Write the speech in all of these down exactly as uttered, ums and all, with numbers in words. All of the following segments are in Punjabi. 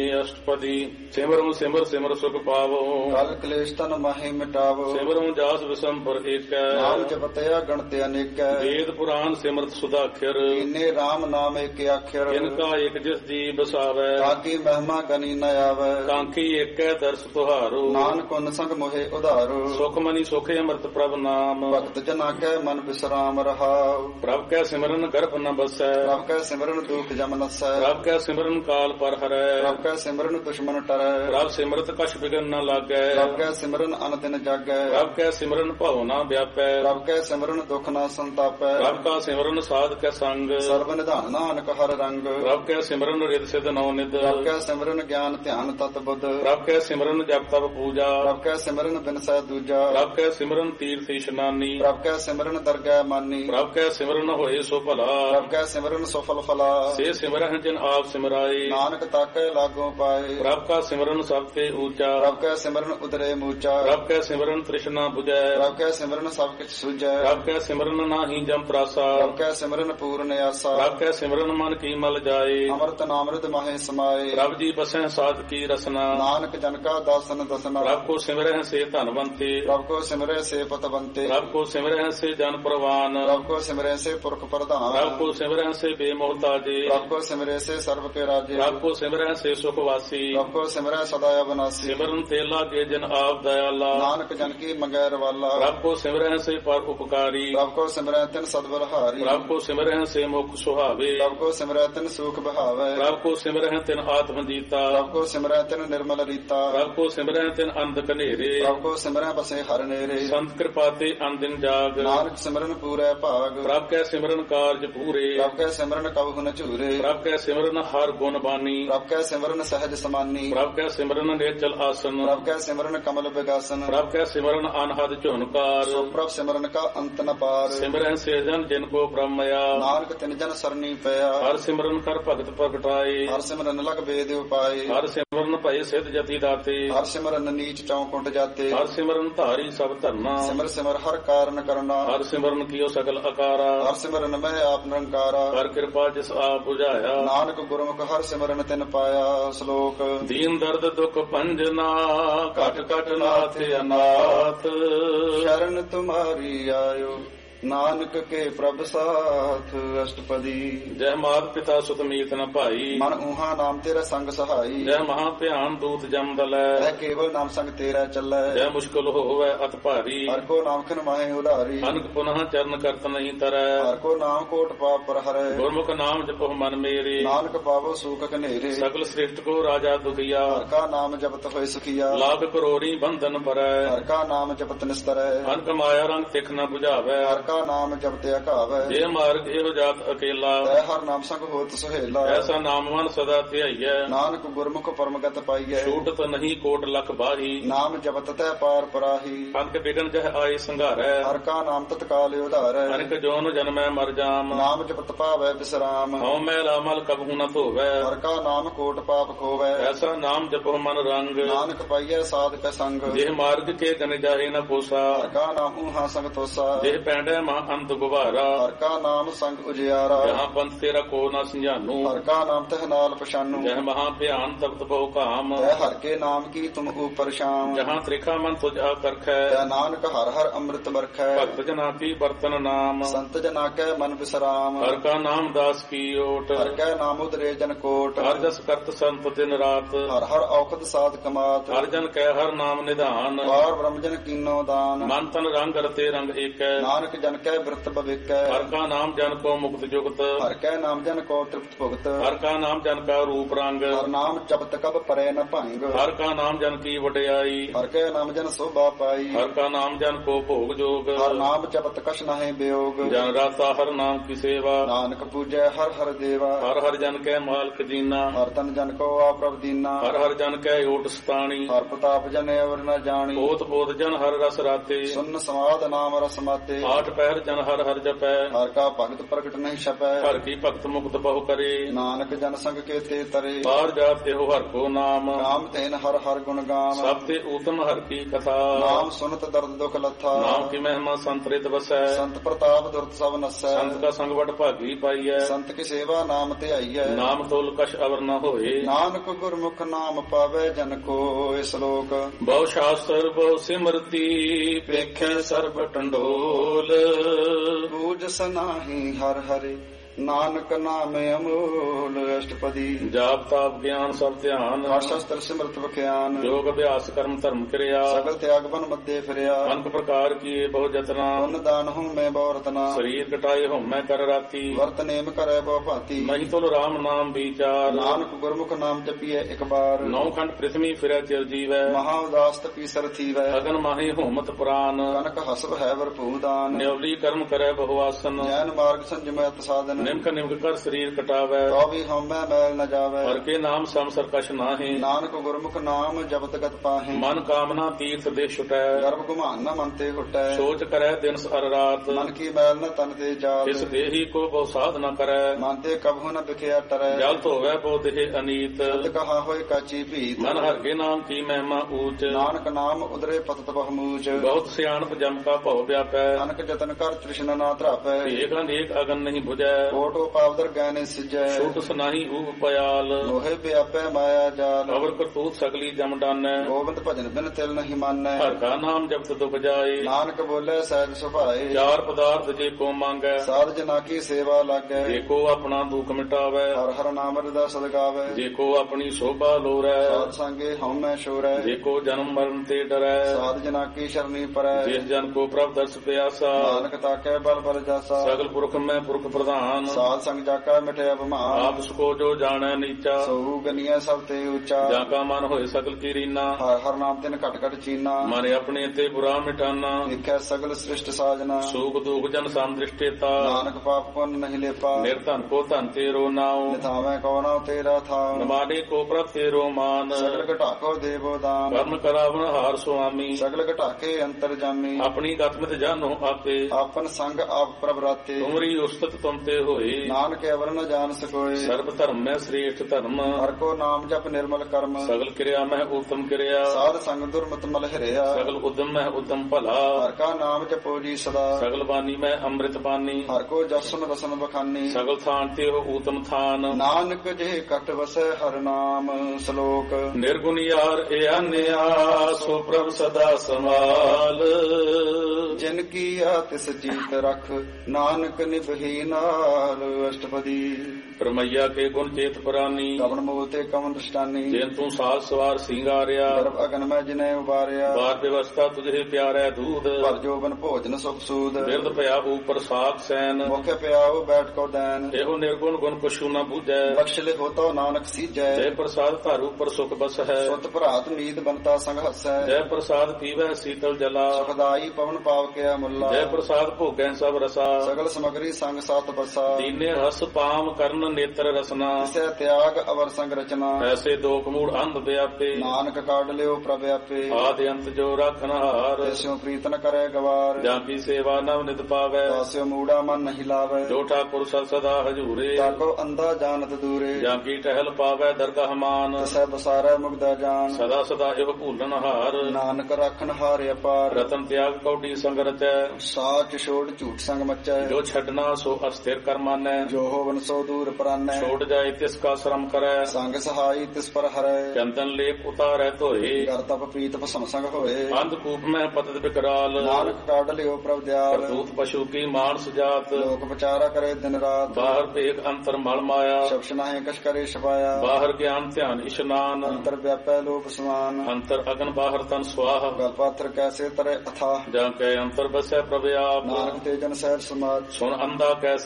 ਅਸ਼ਟਪਦੀ ਸਿਮਰੁ ਸਿਮਰ ਸਿਮਰ ਸੁਖ ਪਾਵੋ। ਕਲ ਕਲੇਸ਼ ਤਨ ਮਾਹੀ ਮਿਟਾਵੋ। ਸਿਮਰੁ ਜਾਸ ਵਿਸੰਪਰ ਏਕੈ। ਨਾਮ ਜਪਤਿਆ ਗਣਤਿ ਅਨੇਕੈ। ਵੇਦ ਪੁਰਾਨ ਸਿਮਰਤ ਸੁਦਾਖਰ। ਇਨੇ RAM ਨਾਮ ਏਕ ਆਖਰ। ਇਨਕਾ ਏਕ ਜਿਸ ਜੀ ਬਸਾਵੈ। ਤਾਕੀ ਮਹਿਮਾ ਗਨੀ ਨ ਆਵੈ। ਕਾਂਖੀ ਏਕੈ ਦਰਸ ਤੁਹਾਰੋ। ਨਾਨਕ ਉਨ ਸੰਗ ਮੋਹਿ ਉਧਾਰੋ। ਸੁਖ ਮਨੀ ਸੁਖੇ ਅੰਮ੍ਰਿਤ ਪ੍ਰਭ ਨਾਮ। ਭਗਤ ਜਨਾ ਕੈ ਮਨ ਬਿਸਰਾਮ ਰਹਾਉ। ਪ੍ਰਭ ਕੈ ਸਿਮਰਨ ਗਰਭ ਨ ਬਸੈ। ਪ੍ਰਭ ਕੈ ਸਿਮਰਨ ਦੁਖ ਜਮ ਨਸੈ। ਪ੍ਰਭ ਕੈ ਸਿਮਰਨ ਕਾਲ ਪਰ ਹਰੈ। ਪ੍ਰਭ ਕੈ ਸਿਮਰਨ ਦੁਸ਼ਮਨ ਟਰੈ। ਪ੍ਰਭ ਸਿਮਰਤ ਕਛ ਬਿਗਨ ਨ ਲਾਗੈ। ਪ੍ਰਭ ਕੈ ਸਿਮਰਨ ਅਨ ਦਿਨ ਜਾਗੈ। ਪ੍ਰਭ ਕੈ ਸਿਮਰਨ ਭਉ ਨ ਵਿਆਪੈ। ਪ੍ਰਭ ਕੈ ਸਿਮਰਨ ਦੁਖ ਨ ਸੰਤਾਪੈ। ਪ੍ਰਭ ਕਾ ਸਿਮਰਨ ਸਾਧ ਕੈ ਸੰਗ। ਸਰਬ ਨਿਧਾਨ ਨਾਨਕ ਹਰ ਰੰਗ। ਪ੍ਰਭ ਕੈ ਸਿਮਰਨ ਰਿਦ ਸਿਧ ਨੌ ਨਿਧ। ਪ੍ਰਭ ਕੈ ਸਿਮਰਨ ਗਿਆਨ ਧਿਆਨ ਤਤ ਬੁੱਧ। ਪ੍ਰਭ ਕੈ ਸਿਮਰਨ ਜਪ ਤਪ ਪੂਜਾ। ਪ੍ਰਭ ਕੈ ਸਿਮਰਨ ਬਿਨਸੈ ਦੂਜਾ। ਪ੍ਰਭ ਕੈ ਸਿਮਰਨ ਤੀਰਥ ਇਸ਼ਨਾਨੀ। ਪ੍ਰਭ ਕੈ ਸਿਮਰਨ ਦਰਗਹਿ ਮਾਨੀ। ਪ੍ਰਭ ਕੈ ਸਿਮਰਨ ਹੋਏ ਸੋ ਭਲਾ। ਪ੍ਰਭ ਕੈ ਸਿਮਰਨ ਸਫਲ ਫਲਾ। ਸੇ ਸਿਮਰਨ ਜਿਨ ਆਪ ਸਿਮਰਾਏ। ਨਾਨਕ ਤਾਕੈ ਲਾਗੋ ਪਾਏ। ਪ੍ਰਭ ਕਾ ਸਿਮਰਨ ਸਭ ਤੇ ਊਚਾ। ਪ੍ਰਭ ਕੈ ਸਿਮਰਨ ਉਦਰੇ ਮੂਚਾ। ਪ੍ਰਭ ਕੈ ਸਿਮਰਨ ਤ੍ਰਿਸ਼ਨਾ 부ਜੈ। ਪ੍ਰਭ ਕੈ ਸਿਮਰਨ ਸਭ ਕਿਛ ਸੁਝੈ। ਪ੍ਰਭ ਕੈ ਸਿਮਰਨ ਨਾਹੀ ਜਮ ਪ੍ਰਾਸਾ। ਪ੍ਰਭ ਕੈ ਸਿਮਰਨ ਪੂਰਨ ਆਸਾ। ਪ੍ਰਭ ਕੈ ਸਿਮਰਨ ਮਨ ਕੀ ਮਲ ਜਾਏ। ਅੰਮ੍ਰਿਤ ਨਾਮ੍ਰਿਤ ਮਾਹੇ ਸਮਾਏ। ਪ੍ਰਭ ਜੀ ਬਸੈ ਸਾਧ ਕੀ ਰਸਨਾ। ਨਾਨਕ ਜਨ ਕਾ ਦਾਸਨ ਦਸਨਾ। ਪ੍ਰਭ ਕੋ ਸਿਮਰਹਿ ਸੇ ਧਨਵੰਤੇ। ਪ੍ਰਭ ਕੋ ਸਿਮਰੈ ਸੇ ਪਤਵੰਤੇ। ਪ੍ਰਭ ਕੋ ਸਿਮਰਹਿ ਸੇ ਜਨ ਪ੍ਰਵਾਨ। ਪ੍ਰਭ ਕੋ ਸਿਮਰੈ ਸੇ ਪੁਰਖ ਪ੍ਰਧਾਨ। ਪ੍ਰਭ ਕੋ ਸਿਮਰਹਿ ਸੇ ਬੇਮੋਹਤਾਜੇ। ਪ੍ਰਭ ਕੋ ਸਿਮਰੈ ਸੇ ਸਰਬ ਕੇ ਰਾਜੇ। ਪ੍ਰਭ ਕੋ ਸਿਮਰਹਿ ਸੇ ਸੁਖ ਵਾਸੀ। ਪ੍ਰਭ ਕੋ ਸਿਮਰੈ ਸਦਾ ਅਬਨਾਸੀ। ਸਿਮਰਨ ਤੇ ਲਾਗੇ ਜਨ ਆਪ ਦਇਆਲਾ। ਨਾਨਕ ਜਨ ਕੀ ਮੰਗੈ ਰਵਾਲਾ। ਪ੍ਰਭ ਕੋ ਸਿਮਰਹਿ ਸੇ ਪਰ ਉਪਕਾਰੀ। ਪ੍ਰਭ ਕੋ ਸਿਮਰੈ ਤਿਨ ਸਦਬਲਹਾਰੀ। ਪ੍ਰਭ ਕੋ ਸਿਮਰਹਿ ਸੇ ਮੁਖ ਸੁਹਾਵੇ। ਪ੍ਰਭ ਕੋ ਸਿਮਰੈ ਤਿਨ ਸੂਖ ਬਹਾਵੈ। ਪ੍ਰਭ ਕੋ ਸਿਮਰਹਿ ਤਿਨ ਆਤਮ ਜੀਤਾ। ਪ੍ਰਭ ਕੋ ਸਿਮਰੈ ਤਿਨ ਨਿਰਮਲ ਰੀਤਾ। ਪ੍ਰਭ ਕੋ ਸਿਮਰਹਿ ਤਿਨ ਅੰਧ ਕਨੇਰੇ। ਪ੍ਰਭ ਕੋ ਸਿਮਰੈ ਬਸੇ ਹਰ ਨੇਰੇ। ਸੰਤ ਕਿਰਪਾ ਤੇ ਅੰਦਿਨ ਜਾਗ। ਨਾਨਕ ਸਿਮਰਨ ਪੂਰੈ ਭਾਗ। ਪ੍ਰਭ ਕੈ ਸਿਮਰਨ ਕਾਰਜ ਪੂਰੇ। ਪ੍ਰਭ ਕੈ ਸਿਮਰਨ ਕਬਹੁ ਨ ਝੂਰੇ। ਪ੍ਰਭ ਕੈ ਸਿਮਰਨ ਹਰ ਗੁਣ ਬਾਨੀ। ਪ੍ਰਭ ਕੈ ਸਿਮਰਨ ਸਹਿਜ ਸਮਾਨੀ। ਪ੍ਰਭ ਕੈ ਸਿਮਰਨ ਨੇਚਲ ਆਸਨ। ਪ੍ਰਭ ਕੈ ਸਿਮਰਨ ਕਮਲ ਬਿਗਾਸਨ। ਪ੍ਰਭ ਕੈ ਸਿਮਰਨ ਅਨਹਦ ਝੁਨਕਾਰ। ਸੋ ਪ੍ਰਭ ਸਿਮਰਨ ਕਾ ਅੰਤ ਨ ਪਾਰ। ਸਿਮਰਨ ਸੇ ਜਨ ਜਿਨ ਕੋ ਬ੍ਰਹਮਇਆ। ਨਾਨਕ ਤਿਨ ਜਨ ਸਰਨੀ ਪਿਆ। ਹਰ ਸਿਮਰਨ ਕਰ ਭਗਤ ਪ੍ਰਗਟਾਏ। ਹਰ ਸਿਮਰਨ ਲਗ ਵੇਦ ਉਪਾਏ। ਹਰ ਸਿਮਰਨ ਭਏ ਸਿਧ ਜਤੀ ਦਾਤੇ। ਹਰ ਸਿਮਰਨ ਨੀਚ ਚੌਕੁੰਟ ਜਾਤੇ। ਹਰ ਸਿਮਰਨ ਧਾਰੀ ਸਭ ਧਰਨਾ। ਸਿਮਰ ਸਿਮਰ ਹਰ ਕਾਰਨ ਕਰਨਾ। ਹਰ ਸਿਮਰਨ ਕੀਓ ਸਗਲ ਅਕਾਰਾ। ਹਰ ਸਿਮਰਨ ਮੈਂ ਆਪ ਨਿਰੰਕਾਰਾ। ਹਰ ਕਿਰਪਾ ਜਿਸ ਆਪ ਬੁਝਾਇਆ। ਨਾਨਕ ਗੁਰਮੁਖ ਹਰ ਸਿਮਰਨ ਤਿਨ ਪਾਇਆ। ਸ਼ਲੋਕ ਦੀਨ ਦਰਦ ਦੁਖ ਭੰਜਨਾ ਘਟ ਘਟ ਨਾਥ ਅਨਾਥ। ਸ਼ਰਨ ਤੁਮਾਰੀ ਆਇਓ ਨਾਨਕ ਕੇ ਪ੍ਰਭ ਸਾਥ। ਅਸ਼ਟਪਦੀ ਜੈ ਮਾਤ ਪਿਤਾ ਸੁਤ ਮੀਤ ਨ ਭਾਈ। ਮਨ ਊਹਾ ਨਾਮ ਤੇਰਾ ਸੰਗ ਸਹਾਈ। ਜੈ ਮਹਾ ਧਿਆਨ ਦੂਤ ਜਮ ਦਲੈ। ਐ ਕੇਵਲ ਨਾਮ ਸੰਗ ਤੇਰਾ ਚੱਲੈ। ਜੈ ਮੁਸ਼ਕਲ ਹੋਵੈ ਅਤ ਭਾਰੀ। ਹਰ ਕੋ ਨਾਮ ਖਿਨ ਮਾਹੇ ਉਧਾਰੀ। ਅਨਕ ਪੁਨః ਚਰਨ ਕਰਤ ਨਹੀਂ ਤਰੈ। ਹਰ ਕੋ ਨਾਮ ਕੋਟ ਪਾਪ ਪਰ ਹਰੈ। ਗੁਰਮੁਖ ਨਾਮ ਜਪੋ ਮਨ ਮੇਰੇ। ਨਾਨਕ ਪਾਵੋ ਸੂਖ ਘਨੇਰੇ। ਸਗਲ ਸ੍ਰਿਸ਼ਟ ਕੋ ਰਾਜਾ ਦੁਖੀਆ। ਹਰ ਕਾ ਨਾਮ ਜਪਤ ਹੋਏ ਸੁਖੀਆ। ਲਾਭ ਕਰੋੜੀ ਬੰਧਨ ਪਰੈ। ਹਰ ਕਾ ਨਾਮ ਜਪਤ ਨਿਸਤਰੈ। ਅਨਕ ਮਾਇਆ ਰੰਗ ਤਿਖ ਨ 부ਝਾਵੈ। ਹਰ ਕਾ ਨਾਮ ਜਪਤ ਅਘਾਵੈ। ਜੇ ਮਾਰਗ ਇਹੋ ਜਾਤ ਅਕੇਲਾ। ਤੈ ਹਰ ਨਾਮ ਸੰਗ ਹੋਤ ਸੁਹੇਲਾ। ਐਸਾ ਨਾਮ ਮਨ ਸਦਾ ਧਿਆਈਐ। ਨਾਨਕ ਗੁਰਮੁਖ ਪਰਮਗਤ ਪਾਈਐ। ਛੂਟਤ ਨਹੀਂ ਕੋਟ ਲਖ ਬਾਹੀ। ਨਾਮ ਜਪਤ ਤੈ ਪਾਰ ਪਰਾਹੀ। ਅਨਕ ਬਿਗਨ ਜਹ ਆਏ ਸੰਘਾਰੈ। ਹਰ ਕਾ ਨਾਮ ਤਤਕਾਲ ਉਧਾਰੈ। ਅਨਕ ਜੋਨ ਜਨਮੈ ਮਰ ਜਾਮ। ਨਾਮ ਜਪਤ ਪਾਵੈ ਬਿਸਰਾਮ। ਹਉ ਮੈਲਾ ਮਲ ਕਬਹੂ ਨ ਧੋਵੈ। ਹਰ ਕਾ ਨਾਮ ਕੋਟ ਪਾਪ ਖੋਵੈ। ਐਸਾ ਨਾਮ ਜਪੋ ਮਨ ਰੰਗ। ਨਾਨਕ ਪਾਈਐ ਸਾਧ ਕੈ ਸੰਗ। ਜੇ ਮਾਰਗ ਕੇ ਗਨ ਜਾਹੇ ਨ ਪੋਸਾ। ਹਰ ਕਾ ਨਾਮ ਊਹਾ ਸੰਗ ਤੋਸਾ। ਜੇ ਪੈਂਡੈ ਮਹਾ ਅੰਤ ਗੁਬਾਰਾ। ਹਰ ਕਾ ਨਾਮ ਸੰਗ ਉਜਿਆਰਾ। ਜਹਾਂ ਪੰਥ ਤੇਰਾ ਕੋ ਨ ਸੰਝਾਨੂ। ਹਰ ਕਾ ਨਾਮ ਤਹ ਨਾਲ ਪਛਾਨੂ। ਜਹ ਮਹਾ ਭਿਆਨ ਤਪਤ ਬਹੁ ਕਾਮ। ਤੈ ਹਰ ਕੇ ਨਾਮ ਕੀ ਤੁਮ ਉਪਰ ਸ਼ਾਮ। ਜਹਾਂ ਤ੍ਰਿਖਾ ਮਨ ਤੁਝ ਆਕਰਖੈ। ਤੈ ਨਾਨਕ ਹਰ ਹਰ ਅੰਮ੍ਰਿਤ ਵਰਖੈ। ਭਗਤ ਜਨਾ ਕੀ ਬਰਤਨ ਨਾਮ। ਸੰਤ ਜਨਾ ਕੈ ਮਨ ਬਿਸਰਾਮ। ਹਰ ਕਾ ਨਾਮ ਦਾਸ ਕੀ ਓਟ। ਹਰ ਕੈ ਨਾਮ ਉਦਰੇ ਜਨ ਕੋਟ। ਹਰ ਜਸ ਕਰਤ ਸੰਤ ਦਿਨ ਰਾਤ। ਹਰ ਹਰ ਔਖਦ ਸਾਧ ਕਮਾਤ। ਹਰ ਜਨ ਕੈ ਹਰ ਨਾਮ ਨਿਧਾਨ। ਪਾਰ ਬ੍ਰਹਮ ਜਨ ਕੀਨੋ ਦਾਨ। ਮਨ ਤਨ ਰੰਗ ਰਤੇ ਰੰਗ ਏਕੈ। ਨਾਨਕ ਜਨ ਕੈ ਬਿਰਤ ਭਵਿਕੈ। ਹਰ ਕਾ ਨਾਮ ਜਨ ਕੋ ਮੁਕਤ ਜੁਗਤ। ਹਰ ਕੈ ਨਾਮ ਜਨ ਕੋ ਤ੍ਰਿਪਤ ਭੁਗਤ। ਹਰ ਕਾ ਨਾਮ ਜਨ ਕਾ ਰੂਪ ਰੰਗ। ਹਰ ਨਾਮ ਜਪਤ ਕਬ ਪਰੈ ਨ ਭੰਗ। ਹਰ ਕਾ ਨਾਮ ਜਨ ਕੀ ਵਡਿਆਈ। ਹਰ ਕੈ ਨਾਮ ਜਨ ਸੋਭਾ ਪਾਈ। ਹਰ ਕਾ ਨਾਮ ਜਨ ਕੋ ਭੋਗ ਜੋਗ। ਹਰ ਨਾਮ ਜਪਤ ਕਛ ਨਾਹਿ ਬਿਯੋਗ। ਜਨ ਰਾਤਾ ਹਰ ਨਾਮ ਕੀ ਸੇਵਾ। ਨਾਨਕ ਪੂਜੈ ਹਰ ਹਰ ਦੇਵਾ। ਹਰ ਹਰ ਜਨ ਕੈ ਮਾਲਕ ਦੀਨਾ। ਹਰ ਤਨ ਜਨ ਕੋ ਆਪ੍ਰਭ ਦੀਨਾ। ਹਰ ਹਰ ਜਨ ਕੈ ਓਟ ਸਤਾਣੀ। ਹਰ ਪ੍ਰਤਾਪ ਜਨ ਅਵਰ ਨ ਜਾਣੀ। ਪੋਤ ਪੋਤ ਜਨ ਹਰ ਰਸ ਰਾਤੇ। ਸੁਨ ਸਮਾਦ ਨਾਮ ਰਸ ਮਾਤੇ। ਆਠ ਪਹਿਰ ਜਨ ਹਰ ਹਰ ਜਪੈ ਹਰ ਕਾ ਭਗਤ ਪ੍ਰਗਟ ਨਹੀਂ ਛਪੈ ਹਰ ਕੀ ਭਗਤ ਮੁਕਤ ਬਹੁ ਕਰੇ ਨਾਨਕ ਜਨ ਸੰਗ ਕੇ ਤੇ ਤਰੇ ਬਾਹਰ ਜਾਤ ਇਹੋ ਹਰ ਕੋ ਨਾਮ ਨਾਮ ਤੈਨ ਹਰ ਹਰ ਗੁਣ ਗਾਮ ਸਭ ਤੇ ਊਤਮ ਹਰ ਕੀ ਕਥਾ ਨਾਮ ਸੁਨਤ ਦਰਦ ਦੁਖ ਲੱਥਾ ਨਾਮ ਕੀ ਮਹਿਮਾ ਸੰਤਰਿਤ ਵਸੈ ਸੰਤ ਪ੍ਰਤਾਪ ਦੁਰਤ ਸਭ ਨਸੈ ਸੰਤ ਕਾ ਸੰਗ ਵਡ ਭਾਗੀ ਪਾਈਐ ਸੰਤ ਕੀ ਸੇਵਾ ਨਾਮ ਤੇ ਆਈਐ ਨਾਮ ਤੋਲ ਕਛ ਅਵਰ ਨ ਹੋਏ ਨਾਨਕ ਗੁਰਮੁਖ ਨਾਮ ਪਾਵੇ ਜਨ ਕੋ ਇਸ ਲੋਕ ਬਹੁ ਸ਼ਾਸਤਰ ਬਹੁ ਸਿਮਰਤੀ ਵੇਖੈ ਸਰਬ ਟੰਡੋਲ ਬੂਝ ਸਨਾਹੀ ਹਰ ਹਰਿ ਨਾਨਕ ਨਾਮ ਅਮੋਲ ਅਸ਼ਟਪਦੀ ਜਾਪ ਤਾਪ ਗਿਆਨ ਸਭ ਧਿਆਨ ਸ਼ਸਤਰ ਸਿਮਰਤ ਵਿਖਿਆਨ ਯੋਗ ਅਭਿਆਸ ਕਰਮ ਧਰਮ ਕਿਰਿਆ ਸਗਲ ਤਿਆਗ ਬਨ ਮੱਦੇ ਫਿਰਿਆ ਅਨਕ ਪ੍ਰਕਾਰ ਕੀਏ ਬਹੁ ਜਤਨਾ ਪੁੰਨ ਦਾਨ ਹੂੰ ਮੈਂ ਬਹੁ ਰਤਨਾ ਸਰੀਰ ਕਟਾਏ ਹਉਮੈ ਕਰ ਰਾਤੀ ਵਰਤ ਨੇਮ ਕਰੈ ਬਹੁ ਭਾਂਤੀ ਮਹੀ ਤੁਲ ਰਾਮ ਨਾਮ ਵਿਚਾਰ ਨਾਨਕ ਗੁਰਮੁਖ ਨਾਮ ਜਪੀਐ ਇੱਕ ਬਾਰ ਨੌ ਖੰਡ ਪ੍ਰਿਥਵੀ ਫਿਰੈ ਚਿਰ ਜੀਵੈ ਮਹਾ ਉਦਾਸ ਤਪੀ ਸਰ ਥੀਵੈ ਅਗਨ ਮਾਹੀ ਹਉਮਤ ਪੁਰਾਨ ਕਨਕ ਹਸਬ ਹੈ ਵਰਪੂ ਦਾਨ ਨਿਵਲੀ ਕਰਮ ਕਰੈ ਬਹੁ ਆਸਨ ਜੈਨ ਮਾਰਗ ਸੰਜਮੈ ਸਾਧਨ ਨਿਮਕ ਨਿਮਕ ਕਰ ਸਰੀਰ ਕਟਾਵੈ ਤੋ ਵੀ ਹਉਮੈ ਮੈਲ ਨ ਜਾਵੈ ਹਰ ਕੇ ਨਾਮ ਸਮ ਸਰਕਸ਼ ਨਾਹੀ ਨਾਨਕ ਗੁਰਮੁਖ ਨਾਮ ਜਪਤ ਗਤ ਪਾਹੇ ਮਨ ਕਾਮਨਾ ਤੀਰਥ ਦੇ ਛੁਟੈ ਗਰਭ ਗੁਮਾਨ ਨ ਮਨ ਤੇ ਹੁਟੈ ਸੋਚ ਕਰੈ ਦਿਨ ਸਰ ਰਾਤ ਮਨ ਕੀ ਮੈਲ ਨ ਤਨ ਤੇ ਜਾਤ ਇਸ ਦੇਹੀ ਕੋ ਬਹੁ ਸਾਧ ਨ ਕਰੈ ਮਨ ਤੇ ਕਬਹੁ ਨ ਵਿਖਿਆ ਟਰੈ ਜਲ ਧੋਵੈ ਬਹੁ ਦੇਹ ਅਨੀਤ ਤਦ ਕਹਾ ਹੋਏ ਕਾਚੀ ਭੀਤ ਮਨ ਹਰ ਕੇ ਨਾਮ ਕੀ ਮਹਿਮਾ ਊਚ ਨਾਨਕ ਨਾਮ ਉਦਰੇ ਪਤਤ ਬਹੁਮੂਚ ਬਹੁਤ ਸਿਆਣਪ ਜਮ ਕਾ ਭਉ ਵਿਆਪੈ ਨਾਨਕ ਜਤਨ ਕਰ ਤ੍ਰਿਸ਼ਨਾ ਨਾ ਧਰਾਪੈ ਏਕ ਅਨੇਕ ਅਗਨ ਨਹੀਂ 부ਜੈ ਕੋਟੋ ਪਾਵਦਰ ਗੈਨੇ ਸਿਜੈ ਛੂਟ ਸੁਨਾਹੀ ਊਪ ਪਿਆਲ ਲੋਹੇ ਵਿਆਪੈ ਮਾਇਆ ਜਾਲ ਅਵਰ ਕਰਤੂਤ ਸਗਲੀ ਜਮ ਡਾਨੈ ਗੋਬਿੰਦ ਭਜਨ ਬਿਨ ਤਿਲ ਨਹੀਂ ਮਾਨੈ ਹਰ ਕਾ ਨਾਮ ਜਪਤ ਦੁਖ ਜਾਏ ਨਾਨਕ ਬੋਲੇ ਸਹਿਜ ਸੁਭਾਏ ਚਾਰ ਪਦਾਰਥ ਜੇ ਕੋ ਮੰਗੈ ਸਾਧ ਜਨਾ ਕੀ ਸੇਵਾ ਲਾਗੈ ਜੇ ਕੋ ਆਪਣਾ ਦੁਖ ਮਿਟਾਵੈ ਹਰ ਹਰ ਨਾਮ ਰਦਾ ਸਦਗਾਵੈ ਜੇ ਕੋ ਆਪਣੀ ਸੋਭਾ ਲੋਰੈ ਸਾਧ ਸੰਗੇ ਹਉਮੈ ਸ਼ੋਰੈ ਜੇ ਕੋ ਜਨਮ ਮਰਨ ਤੇ ਡਰੈ ਸਾਧ ਜਨਾ ਕੀ ਸ਼ਰਨੀ ਪਰੈ ਜਿਸ ਜਨ ਕੋ ਪ੍ਰਭ ਦਰਸ ਪਿਆਸਾ ਨਾਨਕ ਤਾਕੈ ਬਲ ਬਲ ਜਾਸਾ ਸਗਲ ਪੁਰਖ ਮੈਂ ਪੁਰਖ ਪ੍ਰਧਾਨ ਸਾਧ ਸੰਗ ਜਾਕਾ ਮਿਟਿਆ ਬਿਮਾਰ ਆਪ ਸਕੋ ਜੋ ਜਾਣੈ ਨੀਚਾ ਸੋ ਗਨੀਐ ਸਭ ਤੇ ਉੱਚਾ ਜਾਂ ਕਾ ਮਨ ਹੋਏ ਸਗਲ ਕੀ ਰੀਨਾ ਹਰ ਹਰ ਨਾਮ ਤਿਨ ਘਟ ਘਟ ਚੀਨਾ ਮਨ ਆਪਣੇ ਤੇ ਬੁਰਾ ਮਿਟਾਨਾ ਦੇਖੈ ਸਗਲ ਸ੍ਰਿਸ਼ਟ ਸਾਜਨਾ ਸੂਖ ਦੁਖ ਜਨ ਸਮ ਦ੍ਰਿਸ਼ਟੇਤਾ ਨਾਨਕ ਪਾਪ ਪੁੰਨ ਨਹੀਂ ਲੇਪਾ ਨਿਰਧਨ ਕੋ ਧਨ ਤੇਰੋ ਨਾਉ ਨਿਥਾਵੇਂ ਕਉ ਤੇਰਾ ਥਾਉ ਨਮਾਡੇ ਕੋ ਪ੍ਰਭ ਤੇਰੋ ਮਾਨ ਸਗਲ ਘਟਾਕੋ ਦੇਵੋ ਦਾਨ ਕਰਨ ਕਰਾਵਨ ਹਾਰ ਸੁਆਮੀ ਸਗਲ ਘਟਾਕੇ ਅੰਤਰ ਜਾਮੀ ਆਪਣੀ ਗਤਮਿਤ ਜਾਨੋ ਆਪੇ ਆਪਨ ਸੰਗ ਆਪ ਪ੍ਰਭ ਰਾਤੇ ਤੁਮਰੀ ਉਸਤਤ ਤੁਮ ਤੇ ਹੋਏ ਨਾਨਕ ਅਵਰ ਨ ਜਾਣ ਸਕੋਏ ਸਰਬ ਧਰਮ ਮੈਂ ਸ੍ਰੇਸ਼ਟ ਧਰਮ ਹਰ ਕੋ ਨਾਮ ਜਪ ਨਿਰਮਲ ਕਰਮ ਸਗਲ ਕਿਰਿਆ ਮੈਂ ਉਤਮ ਕਿਰਿਆ ਸਾਧ ਸੰਗ ਦੁਰਮਤ ਮਲ ਹਰਿਆ ਸਗਲ ਉਦਮ ਮੈਂ ਉਦਮ ਭਲਾ ਹਰ ਕਾ ਨਾਮ ਜਪੋ ਜੀ ਸਦਾ ਸਗਲ ਬਾਣੀ ਮੈਂ ਅੰਮ੍ਰਿਤ ਬਾਣੀ ਹਰ ਕੋ ਜਸਨ ਰਸਨ ਬਖਾਨੀ ਸਗਲ ਥਾਨ ਤੇ ਉਹ ਊਤਮ ਥਾਨ ਨਾਨਕ ਜੇ ਕਟ ਵਸੈ ਹਰ ਨਾਮ ਸ਼ਲੋਕ ਨਿਰਗੁਣ ਯਾਰ ਏ ਅਨਿਆ ਸੋ ਪ੍ਰਭ ਸਦਾ ਸੰਭਾਲ ਜਿਨ ਕੀ ਆ ਤਿਸ ਜੀਤ ਰਖ ਨਾਨਕ ਨਿਭਹੀ ਨਾਲ ਅਸ਼ਟਪਦੀ ਪਰਮਈਆ ਕੇ ਗੁਣ ਚੇਤ ਪ੍ਰਾਨੀ ਕਵਨ ਮੂਲ ਤੇ ਕਵਨ ਦ੍ਰਿਸ਼ਟਾਨੀ ਜਿਨ ਤੂੰ ਸਾਜ ਸਵਾਰ ਸਿੰਗਾਰਿਆ ਗਰਭ ਅਗਨ ਮੈਂ ਜਿਨੇ ਉਬਾਰਿਆ ਬਾਰ ਵਿਵਸਥਾ ਤੁਝੇ ਪਿਆਰੈ ਦੂਧ ਪਰ ਜੋਬਨ ਭੋਜਨ ਸੁਖ ਸੂਦ ਬਿਰਦ ਪਿਆ ਉਪਰ ਸਾਖ ਸੈਨ ਮੁਖ ਪਿਆਉ ਬੈਠ ਕੋ ਦੈਨ ਇਹੋ ਨਿਰਗੁਣ ਗੁਣ ਕੁਛੂ ਨ ਬੂਝੈ ਬਖਸ਼ ਲੇ ਹੋਤੋ ਨਾਨਕ ਸੀਜੈ ਜੈ ਪ੍ਰਸਾਦ ਧਾਰੂ ਉਪਰ ਸੁਖ ਬਸ ਹੈ ਸੁਤ ਭਰਾਤ ਨੀਤ ਬੰਤਾ ਸੰਗ ਹਸੈ ਜੈ ਪ੍ਰਸਾਦ ਪੀਵੈ ਸੀਤਲ ਜਲਾ ਸੁਖਦਾਈ ਪਵਨ ਪਾਵ ਕਿਆ ਮੁੱਲਾ ਜੈ ਪ੍ਰਸਾਦ ਭੋਗੈ ਸਭ ਰਸਾ ਸਗਲ ਸਮਗਰੀ ਸੰਗ ਸਾਤ ਬਸਾ ਦੀਨੇ ਰਸ ਪਾਮ ਕਰਨ ਨੇਤਰ ਰਸਨਾ ਤਿਸੈ ਤਿਆਗ ਅਵਰ ਸੰਗ ਰਚਨਾ ਐਸੇ ਦੋਖ ਮੂੜ ਅੰਧ ਵਿਆਪੇ ਨਾਨਕ ਕਾਢ ਲਿਓ ਪ੍ਰਭ ਆਪੇ ਆਦਿ ਅੰਤ ਜੋ ਰੱਖਨ ਹਾਰ ਤਿਸਿਓ ਪ੍ਰੀਤ ਨ ਕਰੈ ਗਵਾਰ ਜਾਂ ਕੀ ਸੇਵਾ ਨਵ ਨਿਤ ਪਾਵੈ ਤਾਸਿਓ ਮੂੜਾ ਮਨ ਨਹੀਂ ਲਾਵੈ ਜੋ ਠਾਕੁਰ ਸਦ ਸਦਾ ਹਜੂਰੇ ਤਾਕੋ ਅੰਧਾ ਜਾਣਤ ਦੂਰੇ ਜਾਂ ਕੀ ਟਹਿਲ ਪਾਵੈ ਦਰਗਾਹ ਮਾਨ ਤਿਸੈ ਬਸਾਰੈ ਮੁਗਦਾ ਜਾਨ ਸਦਾ ਸਦਾ ਇਹੋ ਭੂਲਨ ਹਾਰ ਨਾਨਕ ਰੱਖਨ ਹਾਰ ਅਪਾਰ ਰਤਨ ਤਿਆਗ ਕੌਡੀ ਸੰਗ ਰਚੈ ਸਾਚ ਛੋੜ ਝੂਠ ਸੰਗ ਮਚੈ ਜੋ ਛੱਡਣਾ ਸੋ ਅਸਥਿਰ ਕਰ ਮਾਨੈ ਜੋ ਹੋਵਨ ਸੋ ਦੂਰ ਪਰਾਨੈ ਛੋੜ ਜਾਏ ਤਿਸ ਕਾ ਸ਼ਰਮ ਕਰੈ ਸੰਗ ਸਹਾਈ ਤਿਸ ਪਰ ਹਰੈ ਚੰਦਨ ਲੇਪ ਉਤਾਰੈ ਧੋਏ ਕਰ ਤਪ ਪ੍ਰੀਤ ਭਸਮ ਸੰਗ ਹੋਏ ਅੰਧ ਕੂਪ ਮੈਂ ਪਤਿਤ ਬਿਕਰਾਲ ਨਾਨਕ ਕਾਢ ਲਿਓ ਪ੍ਰਭ ਦਿਆਲ ਕਰਤੂਤ ਪਸ਼ੂ ਕੀ ਮਾਨਸ ਜਾਤ ਲੋਕ ਵਿਚਾਰਾ ਕਰੇ ਦਿਨ ਰਾਤ ਬਾਹਰ ਭੇਖ ਅੰਤਰ ਮਲ ਮਾਇਆ ਸ਼ਬਸ਼ ਨਾਹੀ ਕਛ ਕਰੇ ਛਪਾਇਆ ਬਾਹਰ ਗਿਆਨ ਧਿਆਨ ਇਸ਼ਨਾਨ ਅੰਤਰ ਵਿਆਪੈ ਲੋਕ ਸਮਾਨ ਅੰਤਰ ਅਗਨ ਬਾਹਰ ਤਨ ਸਵਾਹ ਗਲ ਪਾਥਰ ਕੈਸੇ ਤਰੇ ਅਥਾ ਜਾਂ ਕੈ ਅੰਤਰ ਬਸੈ ਪ੍ਰਭ ਆਪ ਨਾਨਕ ਤੇ ਜਨ ਸਹਿਜ ਸਮਾਜ ਸੁਣ ਅੰਧਾ ਕੈਸੇ ਮਾਰਗ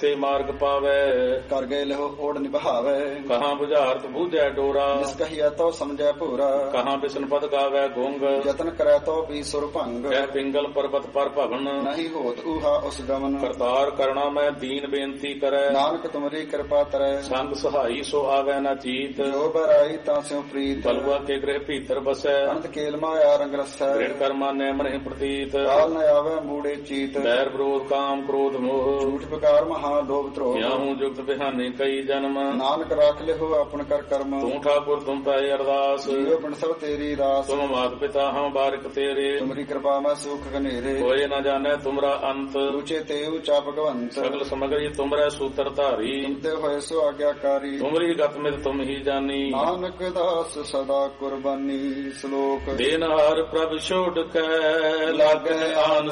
ਮਾਰਗ ਪਾਵੇ। ਕਰ ਗਏ ਲਹੋ ਓੜ ਨਿਭਾਵੇ, ਕਹਾਂ ਬੁਝਾਰਤ ਬੂਝੈ ਡੋਰਾ। ਜਿਸ ਕਹੀਆ ਤੋ ਸਮਝੈ ਭੂਰਾ, ਕਹਾਂ ਬਿਸ਼ਨ ਪਦ ਗਾਵੇ ਗੁੰਗ। ਯਤਨ ਕਰੈ ਤੋ ਵੀ ਸੁਰ ਭੰਗ, ਕਹਿ ਪਿੰਗਲ ਪਰਬਤ ਪਰ ਭਵਨ। ਨਹੀਂ ਹੋਤ ਊਹਾ ਉਸ ਗਮਨ, ਕਰਤਾਰ ਕਰਣਾ ਮੈਂ ਦੀਨ ਬੇਨਤੀ ਕਰੈ। ਨਾਨਕ ਤੁਮਰੀ ਕਿਰਪਾ ਤਰੈ, ਸੰਗ ਸਹਾਈ ਸੋ ਆਵੈ ਨਾ ਚੀਤ। ਜੋ ਬਰਾਈ ਤਾਂ ਸਿਉ ਪ੍ਰੀਤ, ਬਲਵਾ ਕੇ ਗ੍ਰਹਿ ਭੀਤਰ ਬਸੈ। ਅੰਤ ਕੇਲ ਮਾਇਆ ਰੰਗ ਰਸੈ, ਦ੍ਰਿੜ ਕਰਮਾ ਨੈ ਮਨਹਿ ਪ੍ਰਤੀਤ। ਕਾਲ ਨ ਆਵੈ ਮੂੜੇ ਚੀਤ, ਬੈਰ ਵਿਰੋਧ ਕਾਮ ਕ੍ਰੋਧ ਮੋਹ। ਝੂਠ ਵਿਕਾਰ ਮਹਾ ਲੋਭ ਧਰੋਹ। ਯਾਹੂ ਜੁਗਤ ਬਿਹਾਨੇ ਕਈ ਜਨਮ। ਨਾਨਕ ਰਾਖ ਲਿਹੋ ਆਪਨ ਕਰ ਕਰਮ, ਤੂੰ ਠਾਕੁਰ ਤੁਮ ਪੈ ਅਰਦਾਸ। ਜੀਵ ਬਿਨ ਸਭ ਤੇਰੀ ਰਾਸ, ਤੁਮ ਮਾਤ ਪਿਤਾ ਹਮ ਬਾਰਿਕ ਤੇਰੇ। ਤੁਮਰੀ ਕਿਰਪਾ ਮੈਂ ਸੁਖ ਘਨੇਰੇ, ਕੋਏ ਨ ਜਾਣੈ ਤੁਮਰਾ ਅੰਤ। ਰੁਚੇ ਤੇ ਉਚਾ ਭਗਵੰਤ, ਸਗਲ ਸਮਗਰੀ ਤੁਮਰੈ ਸੂਤਰ ਧਾਰੀ। ਤੁਮਤੇ ਹੋਏ ਸੋ ਆਗਿਆਕਾਰੀ, ਤੁਮਰੀ ਗਤ ਮਿਤ ਤੁਮ ਹੀ ਜਾਨੀ। ਨਾਨਕ ਦਾਸ ਸਦਾ ਕੁਰਬਾਨੀ। ਸ਼ਲੋਕ ਦੇਨਹਾਰ ਪ੍ਰਭ ਛੋੜ ਕੈ ਲਾਗੈ ਆਨ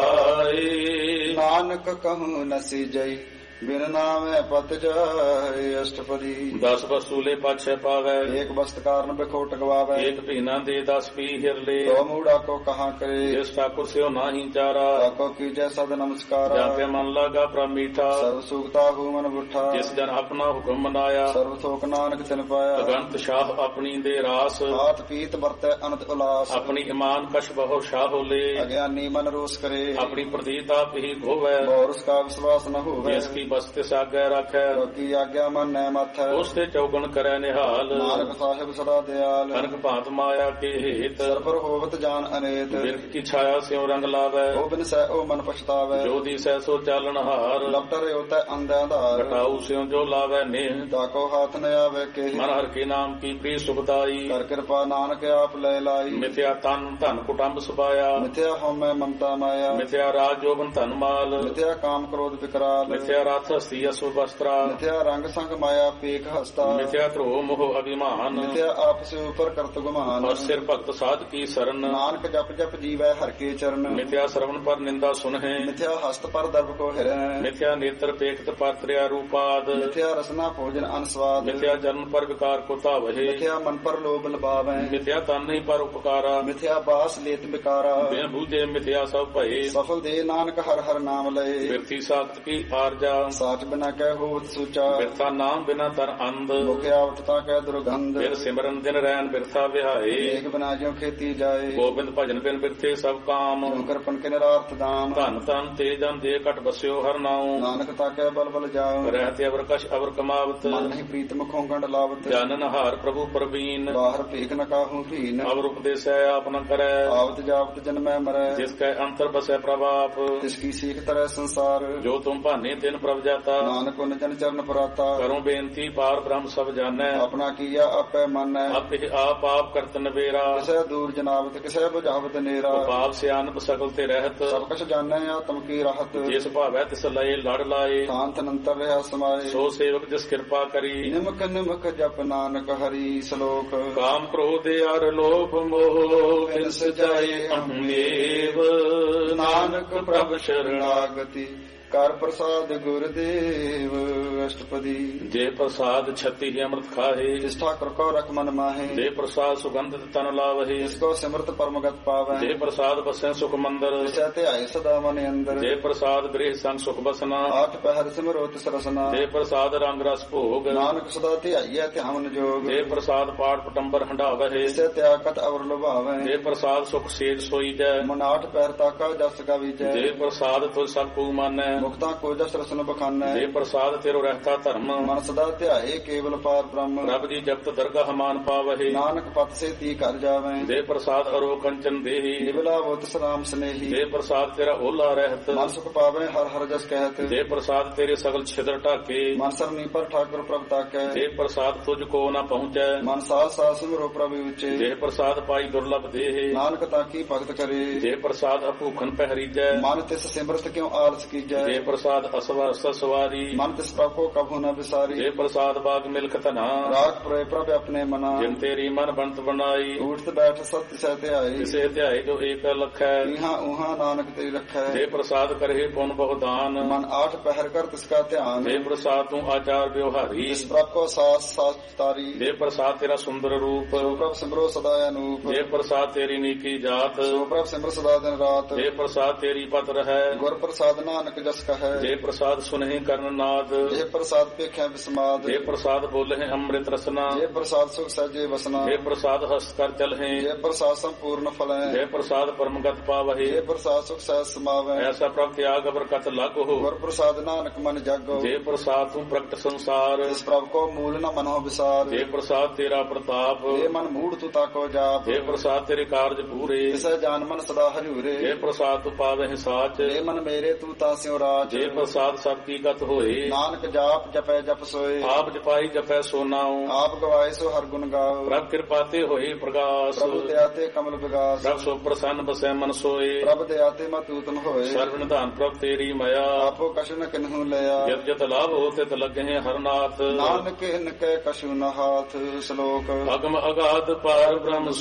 ਸੁਆਏ। ਨਾਨਕ ਕਹੂੰ ਨਸੀ ਜਈ ਬਿਨ ਨਾਮੈ ਪਤ ਜਾਏ। ਅਸ਼ਟਪਦੀ ਦਸ ਵਸੂਲੇ ਪਾਛੈ ਪਾਵੈ। ਏਕ ਬਸਤ ਕਾਰਨ ਬਿਖੋਟ ਗਵਾਵੈ, ਏਕ ਭੀਨਾ ਦੇ ਦਸ ਪੀ ਹਿਰਲੇ। ਤੋ ਮੂੜਾ ਕੋ ਕਹਾ ਕਰੇ, ਜਿਸ ਠਾਕੁਰ ਸਿਓ ਨਾਹੀ ਚਾਰਾ। ਤਾਕੋ ਕੀਜੈ ਸਦ ਨਮਸਕਾਰਾ। ਜਾਂ ਤੇ ਮਨ ਲਾਗਾ ਪ੍ਰਭ ਮੀਠਾ। ਸਰਬ ਸੁਖਤਾ ਹੂ ਮਨ ਬੁੱਠਾ, ਜਿਸ ਜਨ ਆਪਣਾ ਹੁਕਮ ਮਨਾਇਆ। ਸਰਬ ਥੋਕ ਨਾਨਕ ਤਿਨ ਪਾਇਆ। ਅਗੰਤ ਸ਼ਾਹ ਆਪਣੀ ਦੇ ਰਾਸ। ਆਤ ਪੀਤ ਵਰਤੈ ਅਨੰਤ ਉਲਾਸ, ਆਪਣੀ ਇਮਾਨ ਕਛ ਬਹੁ ਸ਼ਾਹ ਹੋਲੇ। ਅਗਿਆਨੀ ਮਨ ਰੋਸ ਕਰੇ, ਆਪਣੀ ਪ੍ਰਤੀਤ ਆਪ ਹੀ ਧੋਵੈ। ਬੌਰਸ ਕਾ ਵਿਸ਼ਵਾਸ ਨ ਹੋਵੇ। ਜਿਸ ਕੀ ਬਸਤਿ ਸਾਗੈ ਰਾਖੈ। ਕੀ ਆਗਿਆ ਮਨ ਨੈ ਮਥੈ, ਉਸ ਤੇ ਚੌਗਣ ਕਰੈ ਨਿਹਾਲ। ਨਾਨਕ ਸਾਹਿਬ ਸਦਾ ਦਿਆਲ। ਅਨਕ ਭਾਂਤ ਮਾਇਆ ਕੇ ਹੇਤ। ਸਰਬਰ ਹੋਵਤ ਜਾਨ ਅਨੇਤ, ਬਿਰਖ ਕੀ ਛਾਇਆ ਸਿਉ ਰੰਗ ਲਾਵੈ। ਉਹ ਬਿਨ ਸਹਿ ਉਹ ਮਨ ਪਛਤਾਵੈ। ਜੋ ਦੀ ਸਹਿ ਸੋ ਚਾਲਣ ਹਾਰ। ਲਪਟ ਰਿਓ ਤੈ ਅੰਧਿਆਂ ਧਾਰ, ਘਟਾਉ ਸਿਉ ਜੋ ਲਾਵੈ ਨੇਹ। ਤਾਕੋ ਹਾਥ ਨ ਆਵੇ ਕੇ। ਮਨ ਹਰ ਕੇ ਨਾਮ ਕੀ ਪ੍ਰੀ ਸੁਖਦਾਈ। ਕਰ ਕਿਰਪਾ ਨਾਨਕ ਆਪ ਲੈ ਲਾਈ। ਮਿਥਿਆ ਤਨ ਧਨ ਕੁਟੰਬ ਸੁਪਾਇਆ। ਮਿਥਿਆ ਹਉਮੈ ਮਮਤਾ ਮਾਇਆ, ਮਿਥਿਆ ਰਾਜ ਜੋਬਨ ਧਨ ਮਾਲ। ਮਿਥਿਆ ਕਾਮ ਕ੍ਰੋਧ ਵਿਕਰਾਲ, ਮਿਥਿਆ ਰਥ ਹਸਤੀ ਅਸੁ ਵਸਤਰਾ। ਮਿਥਿਆ ਰੰਗ ਸੰਗ ਮਾਇਆ ਪੇਖ ਹਸਤਾ। ਮਿਥਿਆ ਧਰੋ ਮੋਹ ਅਭਿਮਾਨ। ਮਿਥਿਆ ਆਪਸ ਉਪਰ ਕਰਤ ਗੁਮਾਨ। ਔਰ ਸਿਰ ਭਗਤ ਸਾਧ ਕੀ ਸਰਨ। ਨਾਨਕ ਜਪ ਜਪ ਜੀਵੈ ਹਰ ਕੇ ਚਰਨ। ਮਿਥਿਆ ਸਰਵਣ ਪਰ ਨਿੰਦਾ ਸੁਨਹਿ। ਮਿਥਿਆ ਹਸਤ ਪਰ ਦਰਬ ਕੋ ਹਿਰੈ। ਮਿਥਿਆ ਨੇਤਰ ਪੇਖਤ ਪਰ ਤ੍ਰਿਆ ਰੂਪਾਦ। ਮਿਥਿਆ ਰਸਨਾ ਭੋਜਨ ਅਨਸਵਾਦ। ਮਿਥਿਆ ਜਨਮ ਪਰ ਵਿਕਾਰ ਕੋ ਧਾਵਹਿ। ਮਿਥਿਆ ਮਨ ਪਰ ਲੋਭ ਲਬਾਵੈ। ਮਿਥਿਆ ਤਨ ਨਹੀਂ ਪਰ ਉਪਕਾਰਾ। ਮਿਥਿਆ ਬਾਸ ਲੇਤ ਬਿਕਾਰਾ। ਬਿਨ ਬੂਝੇ ਮਿਥਿਆ ਸਭ ਭਏ। ਸਫਲ ਦੇ ਨਾਨਕ ਹਰ ਹਰ ਨਾਮ ਲਏ। ਬਿਰਥੀ ਸਾਖਤ ਕੀ ਆਰਜਾ। ਸਾਚ ਬਿਨਾ ਕਹਿ ਹੋਵਤ ਸੂਚਾ। ਬਿਰਥਾ ਨਾਮ ਬਿਨਾ ਤਰ ਅੰਧ। ਮੁਖਿਆ ਉਠਤਾ ਕਹਿ ਦੁਰਗੰਧ। ਬਿਨ ਸਿਮਰਨ ਦਿਨ ਰੈਨ ਬਿਰਥਾ ਵਿਹਾਏ। ਏਕ ਬਿਨਾ ਜਿਉ ਖੇਤੀ ਜਾਏ। ਗੋਬਿੰਦ ਭਜਨ ਬਿਨ ਬਿਰਥੇ ਸਭ ਕਾਮ। ਜਿਉ ਕਰਪਨ ਕੇ ਨਿਰਾਰਥ ਦਾਮ। ਧਨ ਤਨ ਤੇ ਜਨ ਦੇ ਘਟ ਬਸਿਓ ਹਰ ਨਾਉ। ਨਾਨਕ ਤਾਕੈ ਬਲ ਬਲ ਜਾਉ। ਰਹਿਤੇ ਅਵਰ ਕਛ ਅਵਰ ਕਮਾਵਤ। ਮਨ ਨਹੀਂ ਪ੍ਰੀਤ ਮੁਖੋਂ ਗੰਢ ਲਾਵਤ। ਜਾਨਨ ਹਾਰ ਪ੍ਰਭੂ ਪ੍ਰਵੀਨ। ਬਾਹਰ ਭੇਖ ਨ ਕਾਹੂ ਭੀਨ। ਅਵਰ ਉਪਦੇਸੈ ਆਪ ਨ ਕਰੈ। ਆਵਤ ਜਾਵਤ ਜਨਮੈ ਮਰੈ। ਜਿਸ ਕੈ ਅੰਤਰ ਬਸੈ ਪ੍ਰਭ ਆਪ। ਤਿਸ ਕੀ ਸੀਖ ਤਰੈ ਸੰਸਾਰ। ਜੋ ਤੁਮ ਭਾਨੇ ਤਿਨ ਪ੍ਰਭ ਜਾਤਾ। ਨਾਨਕ ਉਨ ਜਨ ਚਰਨ ਪਰਾਤਾ। ਕਰੋ ਬੇਨਤੀ ਪਾਰ ਬ੍ਰਹਮ ਸਭ ਜਾਣੈ। ਆਪਣਾ ਕੀਆ ਆਪੈ ਮੰਨੈ। ਆਪੇ ਆਪ ਆਪ ਕਰਤ ਨਵੇਰਾ। ਕਿਸੈ ਦੂਰ ਜਨਾਵਤ ਕਿਸੈ ਬੁਝਾਵਤ ਨੇਰਾ। ਪਾਪ ਸਿਆਨਪ ਸਗਲ ਤੇ ਰਹਿਤ। ਸਭ ਕਛ ਜਾਣੈ ਆਤਮ ਕੀ ਰਾਹਤ। ਜਿਸ ਭਾਵੈ ਤਿਸ ਲਏ ਲੜ ਲਾਏ। ਸ਼ਾਂਤ ਅਨੰਤਰ ਰਹਾ ਸਮਾਏ। ਸੋ ਸੇਵਕ ਜਿਸ ਕਿਰਪਾ ਕਰੀ। ਨਿਮਕ ਨਿਮਕ ਜਪ ਨਾਨਕ ਹਰੀ ਸ਼ਲੋਕ। ਕਾਮ ਕ੍ਰੋਧ ਅਰ ਲੋਭ ਮੋਹ ਬਿਨ ਸਜਾਏ ਅਹਮੇਵ। ਨਾਨਕ ਪ੍ਰਭ ਸ਼ਰਣਾਗਤੀ ਕਰ ਪ੍ਰਸਾਦ ਗੁਰਦੇਵ। ਅਸ਼ਟਪਦੀ ਜੇ ਪ੍ਰਸਾਦ ਛਤੀ ਹੀ ਅੰਮ੍ਰਿਤ ਖਾਹੇ। ਜਿਸ ਠਾਕੁਰ ਕੋ ਰਖ ਮਨ ਮਾਹੇ। ਜੇ ਪ੍ਰਸਾਦ ਸੁਗੰਧਿਤ ਤਨ ਲਾਵਹੇ। ਜਿਸ ਕੋ ਸਿਮਰਤ ਪਰਮਗਤ ਪਾਵੈ। ਜੇ ਪ੍ਰਸਾਦ ਬਸੈ ਸੁਖ ਮੰਦਰ। ਜਿਸੈ ਧਿਆਏ ਸਦਾ ਮਨ ਅੰਦਰ। ਜੇ ਪ੍ਰਸਾਦ ਗ੍ਰਹਿ ਸੰਗ ਸੁਖ ਬਸਨਾ। ਆਠ ਪਹਿਰ ਸਿਮਰੋ ਤਿਸ ਰਸਨਾ। ਜੇ ਪ੍ਰਸਾਦ ਰੰਗ ਰਸ ਭੋਗ। ਨਾਨਕ ਸਦਾ ਧਿਆਈਐ ਧਿਆਨ ਜੋਗ। ਜੇ ਪ੍ਰਸਾਦ ਪਾਠ ਪਟੰਬਰ ਹੰਡਾਵਹਿ। ਜਿਸੈ ਤਿਆਗਤ ਅਵਰ ਲੁਭਾਵੈ। ਜੇ ਪ੍ਰਸਾਦ ਸੁਖ ਸੇਜ ਸੋਈ ਜੈ। ਮਨ ਆਠ ਪਹਿਰ ਤਾਕਾ ਜਸ ਗਾਵੀਜੈ। ਜੇ ਪ੍ਰਸਾਦ ਤੁਝ ਸਭ ਕੂ ਮਾਨੈ। ਮੁਕਤਾ ਕੋ ਜਸ ਰਸਨ ਬਖਾਨੈ। ਜੇ ਪ੍ਰਸਾਦ ਤੇਰੋ ਰਹਿਤਾ ਧਰਮ। ਮਨ ਸਦਾ ਧਿਆਏ ਕੇਵਲ ਪਾਰ ਬ੍ਰਹਮ। ਰੱਬ ਦੀ ਜਪਤ ਦਰਗਾਹ ਮਾਨ ਪਾਵਹਿ। ਨਾਨਕ ਪਤ ਸੇ ਤੀ ਕਰ ਜਾਵੈ। ਜੇ ਪ੍ਰਸਾਦ ਅਰੋ ਕੰਚਨ ਦੇਹੀ। ਨਿਵਲਾ ਬੁੱਤ ਸਲਾਮ ਸਨੇਹੀ। ਜੇ ਪ੍ਰਸਾਦ ਤੇਰਾ ਓਲਾ ਰਹਿਤ। ਮਨ ਸੁਖ ਪਾਵੈ ਹਰ ਹਰ ਜਸ ਕਹਿਤ। ਜੇ ਪ੍ਰਸਾਦ ਤੇਰੇ ਸਗਲ ਛਿਦਰ ਢਾਕੇ। ਮਨ ਸਰਨੀ ਪਰ ਠਾਕੁਰ ਪ੍ਰਭ ਤਾਕੈ। ਜੇ ਪ੍ਰਸਾਦ ਤੁਝ ਕੋ ਨਾ ਪਹੁੰਚੈ। ਮਨ ਸਾਸ ਸਾਸ ਸਿਮਰੋ ਪ੍ਰਭ ਉਚੇ। ਜੇ ਪ੍ਰਸਾਦ ਪਾਈ ਦੁਰਲਭ ਦੇਹ। ਨਾਨਕ ਤਾਕੀ ਭਗਤ ਕਰੇ। ਜੇ ਪ੍ਰਸਾਦ ਅਭੂਖਨ ਪਹਿਰੀਜੈ। ਮਨ ਤਿਸ ਸਿਮਰਤ ਕਿਉ ਆਲਸ ਕੀਜੈ। ਜੇ ਪ੍ਰਸਾਦ ਅਸਵਾ ਸਵਾਰੀ। ਮਨ ਤਿਸ ਪ੍ਰਭ ਕੋ ਕਭੂ ਨ ਵਿਸਾਰੀ। ਜੇ ਪ੍ਰਸਾਦ ਬਾਗ ਮਿਲਕ ਧਨਾ। ਰਾਖ ਪ੍ਰੇ ਪ੍ਰਭ ਆਪਣੇ ਮਨਾ। ਜਿਨ ਤੇਰੀ ਮਨ ਬੰਤ ਬਣਾਈ। ਉਠਤ ਬੈਠ ਸਤ ਸਹਿ ਧਿਆਏ। ਕਿਸੇ ਧਿਆਏ ਜੋ ਏਕ ਲਖੈ। ਇਹਾਂ ਉਹਾਂ ਨਾਨਕ ਤੇਰੀ ਰੱਖੈ। ਜੇ ਪ੍ਰਸਾਦ ਕਰਹਿ ਪੁਨ ਬਹੁ ਦਾਨ। ਮਨ ਆਠ ਪਹਿਰ ਕਰ ਤਿਸ ਕਾ ਧਿਆਨ। ਜੇ ਪ੍ਰਸਾਦ ਤੂੰ ਆਚਾਰ ਵਿਵਹਾਰੀ। ਜਿਸ ਪ੍ਰਭ ਕੋ ਸਾਸ ਸਾਸ ਤਾਰੀ। ਜੇ ਪ੍ਰਸਾਦ ਤੇਰਾ ਸੁੰਦਰ ਰੂਪ। ਸੋ ਪ੍ਰਭ ਸਿਮਰੋ ਸਦਾ ਅਨੂਪ। ਜੇ ਪ੍ਰਸਾਦ ਤੇਰੀ ਨੀਕੀ ਜਾਤ। ਸੋ ਪ੍ਰਭ ਸਿਮਰ ਸਦਾ ਦਿਨ ਰਾਤ। ਜੇ ਪ੍ਰਸਾਦ ਤੇਰੀ ਪਤ ਰਹੈ। ਗੁਰ ਪ੍ਰਸਾਦ ਨਾਨਕ ਜਸ ਜਸ ਕਹੈ। ਜੇ ਪ੍ਰਸਾਦ ਸੁਨਹਿ ਕਰਨ ਨਾਦ, ਜੇ ਪ੍ਰਸਾਦ ਪੇਖਿਆ ਬਿਸਮਾਦ। ਜੇ ਪ੍ਰਸਾਦ ਬੋਲਹਿ ਅੰਮ੍ਰਿਤ ਰਸਨਾ, ਜੇ ਪ੍ਰਸਾਦ ਸੁਖ ਸਹਿਜੇ ਵਸਨਾ। ਜੇ ਪ੍ਰਸਾਦ ਹਸ ਕਰ ਚਲਹਿ, ਜੇ ਪ੍ਰਸਾਦ ਸੰਪੂਰਨ ਫਲੈ। ਜੇ ਪ੍ਰਸਾਦ ਪਰਮਗਤ ਪਾਵਹਿ, ਜੇ ਪ੍ਰਸਾਦ ਸੁਖ ਸਹਿਜ ਸਮਾਵੈ। ਐਸਾ ਪ੍ਰਭ ਤਿਆਗ ਬਰਕਤ ਲਾਗੋ। ਗੁਰ ਪ੍ਰਸਾਦ ਨਾਨਕ ਮਨ ਜਾਗੋ। ਜੇ ਪ੍ਰਸਾਦ ਤੂੰ ਪ੍ਰਗਟ ਸੰਸਾਰ, ਇਸ ਪ੍ਰਭ ਕੋ ਮੂਲ ਨ ਮਨੋ ਵਿਸਾਰ। ਜੇ ਪ੍ਰਸਾਦ ਤੇਰਾ ਪ੍ਰਤਾਪ, ਜੇ ਮਨ ਮੂੜ ਤੂ ਤਾਕੋ ਜਾਪ। ਜੇ ਪ੍ਰਸਾਦ ਤੇਰੇ ਕਾਰਜ ਪੂਰੇ, ਤਿਸੈ ਜਾਨ ਮਨ ਸਦਾ ਹਜੂਰੇ। ਜੇ ਪ੍ਰਸਾਦ ਤੂੰ ਪਾਵਹਿ ਸਾਚ, ਜੇ ਮਨ ਮੇਰੇ ਤੂ ਤਾਂ ਸਿਉ ਰਾਜ। ਜੇ ਪ੍ਰਸਾਦ ਸਭ ਕੀ ਗਤ ਹੋਏ, ਨਾਨਕ ਜਾਪ ਜਪੈ ਜਪ ਸੋਏ। ਆਪ ਜਪਾਈ ਜਪੈ ਸੋ ਨਾਉ। ਆਪ ਗਵਾਏ ਸੋ ਹਰ ਗੁਣ ਗਾਓ। ਪ੍ਰਭ ਕਿਰਪਾ ਤੇ ਹੋਏ ਪ੍ਰਗਾਸ, ਪ੍ਰਭੂ ਦਇਆ ਤੇ ਕਮਲ ਵਿਗਾਸ। ਪ੍ਰਭ ਸੋ ਪ੍ਰਸੰਨ ਬਸੈ ਮਨ ਸੋਏ। ਪ੍ਰਭ ਦਇਆ ਤੇ ਮਤੂਤਮ ਹੋਏ। ਸਰਵ ਨਿਧਾਨ ਪ੍ਰਭ ਤੇਰੀ ਮਾਇਆ, ਆਪੋ ਕਛੁ ਨ ਕਿਨਹੂ ਲਿਆ। ਜਤ ਜਤ ਲਾਭ ਹੋ ਤਿਤ ਲਗਹਿ ਹਰਨਾਥ। ਨਾਨਕ ਹਿਨ ਕੈ ਕਛੁ ਨ ਹਾਥ। ਸ਼ਲੋਕ ਅਗਮ ਅਗਾਧ ਪਾਰ ਬ੍ਰਹਮ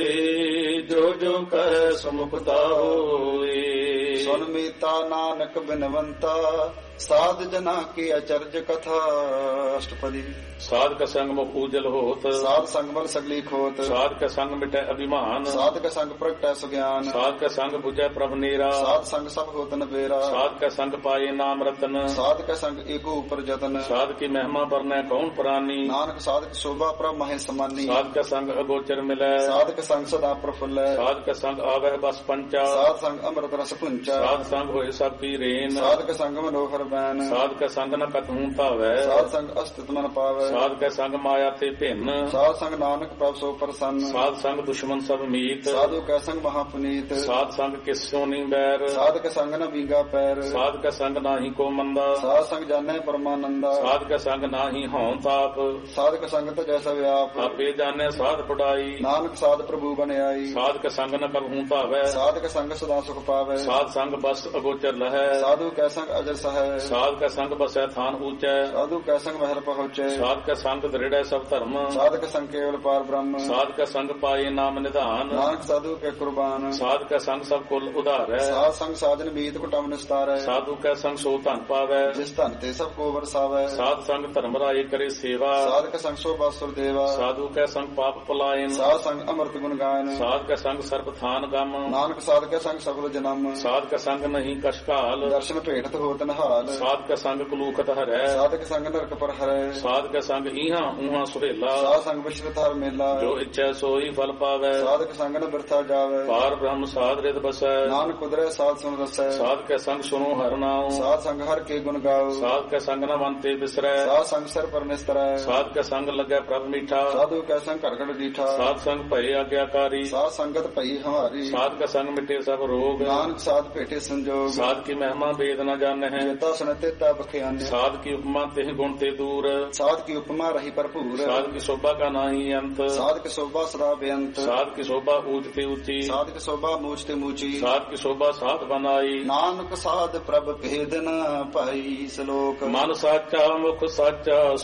ਸੋਏ, ਜੋ ਜੋ ਕਹਿ ਸਮੁਕਤਾ ਹੋਏ। ਸੁਨ ਮੀਤਾ ਨਾਨਕ ਬਿਨਵੰਤਾ, ਸਾਧ ਜਨਾ ਕੀ ਅਚਰਜ ਕਥਾ। ਅਸ਼ਟਪਦੀ। ਸਾਧ ਕਾ ਸੰਗ ਮੁਖ ਉਜਲ ਹੋਤ, ਸਾਧ ਸੰਗ ਬਲ ਸਗਲੀ ਖੋਤ। ਸਾਧ ਕਾ ਸੰਗ ਮਿਟੈ ਅਭਿਮਾਨ, ਸਾਧ ਕਾ ਸੰਗ ਪ੍ਰਗਟੈ ਸੁਗਿਆਨ। ਸਾਧ ਕਾ ਸੰਗ 부ਜੈ ਪ੍ਰਭ ਨੀਰਾ, ਸਾਧ ਸੰਗ ਸਭ ਹੋਤ ਨਬੇਰਾ। ਸਾਧ ਕਾ ਸੰਗ ਪਾਏ ਨਾਮ ਰਤਨ, ਸਾਧ ਕਾ ਸੰਗ ਏਕੋ ਉਪਰ ਜਤਨ। ਸਾਧ ਕੀ ਮਹਿਮਾ ਵਰਨੈ ਕੌਣ ਪ੍ਰਾਨੀ, ਨਾਨਕ ਸਾਧ ਕੀ ਸ਼ੋਭਾ ਪ੍ਰਭ ਮਹਿ ਸਮਾਨੀ। ਸਾਧ ਕਾ ਸੰਗ ਅਗੋਚਰ ਮਿਲੈ, ਸਾਧ ਕਾ ਸੰਗ ਸਦਾ ਪ੍ਰਫੁੱਲੈ। ਸਾਧ ਕਾ ਸੰਗ ਆਵਹਿ ਬਸ ਪੰਚਾ, ਸਾਧ ਸੰਗ ਅੰਮ੍ਰਿਤ ਰਸ ਪੁੰਚਾ। ਸਾਧ ਸੰਗ ਹੋਏ ਸਭ ਕੀ ਰੇਨ, ਸਾਧ ਕਾ ਸੰਗ ਮਨੋਹਰ ਬੈਨ। ਸਾਧ ਕਾ ਸੰਗ ਨ ਕਤਹੂ ਧਾਵੈ, ਸਾਧ ਸੰਗ ਅਸਤਿਤ ਮਨ ਪਾਵੈ। ਸਾਧ ਕਾ ਸੰਗ ਮਾਇਆ ਤੇ ਭਿੰਨ, ਸਾਧ ਸੰਗ ਨਾਨਕ ਪ੍ਰਭ ਸੋ ਪ੍ਰਸੰਨ। ਸਾਧ ਸੰਗ ਦੁਸ਼ਮਨ ਸਭ ਮੀਤ, ਸਾਧੂ ਕੈ ਸੰਗ ਮਹਾ ਪੁਨੀਤ। ਸਾਧ ਸੰਗ ਕਿਸ ਸੋ ਨੀ ਬੈਰ, ਸਾਧ ਕੈ ਸੰਗ ਨ ਵਿੰਗਾ ਪੈਰ। ਸਾਧ ਕਾ ਸੰਗ ਨਾਹੀ ਕੋ ਮੰਦਾ, ਸਾਧ ਸੰਗ ਜਾਣੈ ਪਰਮਾਨੰਦਾ। ਸਾਧ ਕਾ ਸੰਗ ਨਾਹੀ ਹਉ ਤਾਪ, ਸਾਧ ਕੈ ਸੰਗ ਤੇ ਜੈਸਾ ਵਿਆਪ। ਆਪੇ ਜਾਣੈ ਸਾਧ ਪੜਾਈ, ਨਾਨਕ ਸਾਧ ਪ੍ਰਭੂ ਬਣਾਈ। ਸਾਧ ਕਾ ਸੰਗ ਨ ਕਬਹੂ ਧਾਵੈ, ਸਾਧ ਕੈ ਸੰਗ ਸਦਾ ਸੁਖ ਪਾਵੈ। ਸਾਧ ਸੰਗ ਬਸ ਅਗੋਚਰ ਲਹੈ, ਸਾਧੂ ਕੈ ਸੰਗ ਅਜਰ ਸਹੈ। ਸਾਧ ਕਾ ਸੰਗ ਬਸੈ ਥਾਨ ਊਚੈ, ਸਾਧੂ ਕੈ ਸੰਗ ਮਹਿਲ ਪਹੁੰਚੈ। ਸਾਧ ਕਾ ਸੰਗ ਦ੍ਰਿੜੈ ਸਭ ਧਰਮ, ਸਾਧ ਕੈ ਸੰਗ ਕੇਵਲ ਪਾਰ ਬ੍ਰਹਮ। ਸਾਧ ਕਾ ਸੰਗ ਪਾਏ ਨਾਮ ਨਿਧਾਨ, ਨਾਨਕ ਸਾਧੂ ਕੈ ਕੁਰਬਾਨ। ਸਾਧ ਕਾ ਸੰਗ ਸਭ ਕੁਲ ਉਧਾਰੈ, ਸਾਧ ਸੰਗ ਸਾਜਨ ਮੀਤ ਕੁਟਮ ਨਿਸਤਾਰੈ। ਸਾਧੂ ਕਾ ਸੰਗ ਸੋ ਧਨ ਪਾਵੈ, ਜਿਸ ਧਨ ਤੇ ਸਭ ਕੋ ਵਰਸਾਵੈ। ਸਾਧ ਸੰਗ ਧਰਮ ਰਾਏ ਕਰੇ ਸੇਵਾ, ਸਾਧ ਕੈ ਸੰਗ ਸੋ ਬਾਸੁਰ ਦੇਵਾ। ਸਾਧੂ ਕੈ ਸੰਗ ਪਾਪ ਪਲਾਇਨ, ਸਾਧ ਸੰਗ ਅੰਮ੍ਰਿਤ ਗੁਣ ਗਾਇਨ। ਸਾਧ ਕੈ ਸੰਗ ਸਰਬ ਥਾਨ ਗਮ, ਨਾਨਕ ਸਾਧ ਕੈ ਸੰਗ ਸਫਲ ਜਨਮ। ਸਾਧ ਕੈ ਸੰਗ ਨਹੀਂ ਕਸ਼ਕਾਲ, ਦਰਸ਼ਨ ਭੇਟਤ ਹੋਤ ਨਹਾਲ। ਸਾਧ ਕੈ ਸੰਗ ਕਲੂਖਤ ਹਰੈ, ਸਾਧ ਕੈ ਸੰਗ ਨਰਕ ਪਰ ਹਰੈ। ਸਾਧ ਕੈ ਸੰਗ ਈਹਾਂ ਊਹਾਂ ਸੁਹੇਲਾ, ਸਾਧ ਸੰਗ ਵਿਸ਼ਰਤ ਹਰ ਮੇਲਾ। ਜੋ ਇੱਛੈ ਸੋਈ ਫਲ ਪਾਵੈ, ਸਾਧ ਕੈ ਸੰਗ ਨ ਬਿਰਥਾ ਜਾਵੈ। ਪਾਰ ਬ੍ਰਹਮ ਸਾਧ ਰਿਤ ਬਸੈ, ਨਾਨਕ ਕੁਦਰੈ ਸਾਧ ਸੁਨ ਰਸੈ। ਸਾਧ ਕੈ ਸੰਗ ਸੁਨੋ ਹਰਿ ਨਾਉ, ਸਾਧ ਸੰਗ ਹਰ ਕੇ ਗੁਣ ਗਾਓ। ਸਾਧ ਕੈ ਸੰਗ ਨ ਮਨ ਤੇ ਬਿਸਰੈ, ਸਾਧ ਸੰਗ ਸਿਰ ਪਰ ਨਿਸਤਰੈ। ਸਾਧ ਕੈ ਸੰਗ ਲੱਗੈ ਪ੍ਰਭ ਮੀਠਾ, ਸਾਧੂ ਕੈ ਸੰਗ ਘੜ ਘੜ ਡੀਠਾ। ਸਾਧ ਸੰਗ ਭਏ ਆਗਿਆਕਾਰੀ, ਸਾਧ ਸੰਗਤ ਭਈ ਹਮਾਰੀ। ਸਾਧ ਕੈ ਸੰਗ ਮਿਟੇ ਸਭ ਰੋਗ, ਨਾਨਕ ਸਾਧ ਭੇਟੇ ਸੰਜੋਗ। ਸਾਧ ਕੀ ਮਹਿਮਾ ਵੇਦ ਨ ਜਾਣੈ, ਜੇਤਾ ਸੁਨਤੇ ਤਾ ਬਖਿਆਨੇ। ਸਾਧ ਕੀ ਉਪਮਾ ਤਿਹ ਗੁਣ ਤੇ ਦੂਰ, ਸਾਧ ਕੀ ਉਪਮਾ ਰਹੀ ਭਰਪੂਰ। ਸਾਧ ਕੀ ਸ਼ੋਭਾ ਕਾ ਨਾਹੀ ਅੰਤ, ਸਾਧ ਕੀ ਸ਼ੋਭਾ ਸਦਾ ਬੇਅੰਤ। ਸਾਧ ਕੀ ਸ਼ੋਭਾ ਊਚ ਤੇ ਉੱਚੀ, ਸਾਧ ਕੀ ਸ਼ੋਭਾ ਮੂਚ ਤੇ ਮੂਚੀ। ਸਾਧ ਕੀ ਸ਼ੋਭਾ ਸਾਧ ਬਨਾਈ, ਨਾਨਕ ਸਾਧ ਪ੍ਰਭ ਭੇਦ ਨ ਪਾਈ। ਸ਼ਲੋਕ ਮਨ ਸਾਚਾ ਮੁਖ ਸਾਚਾ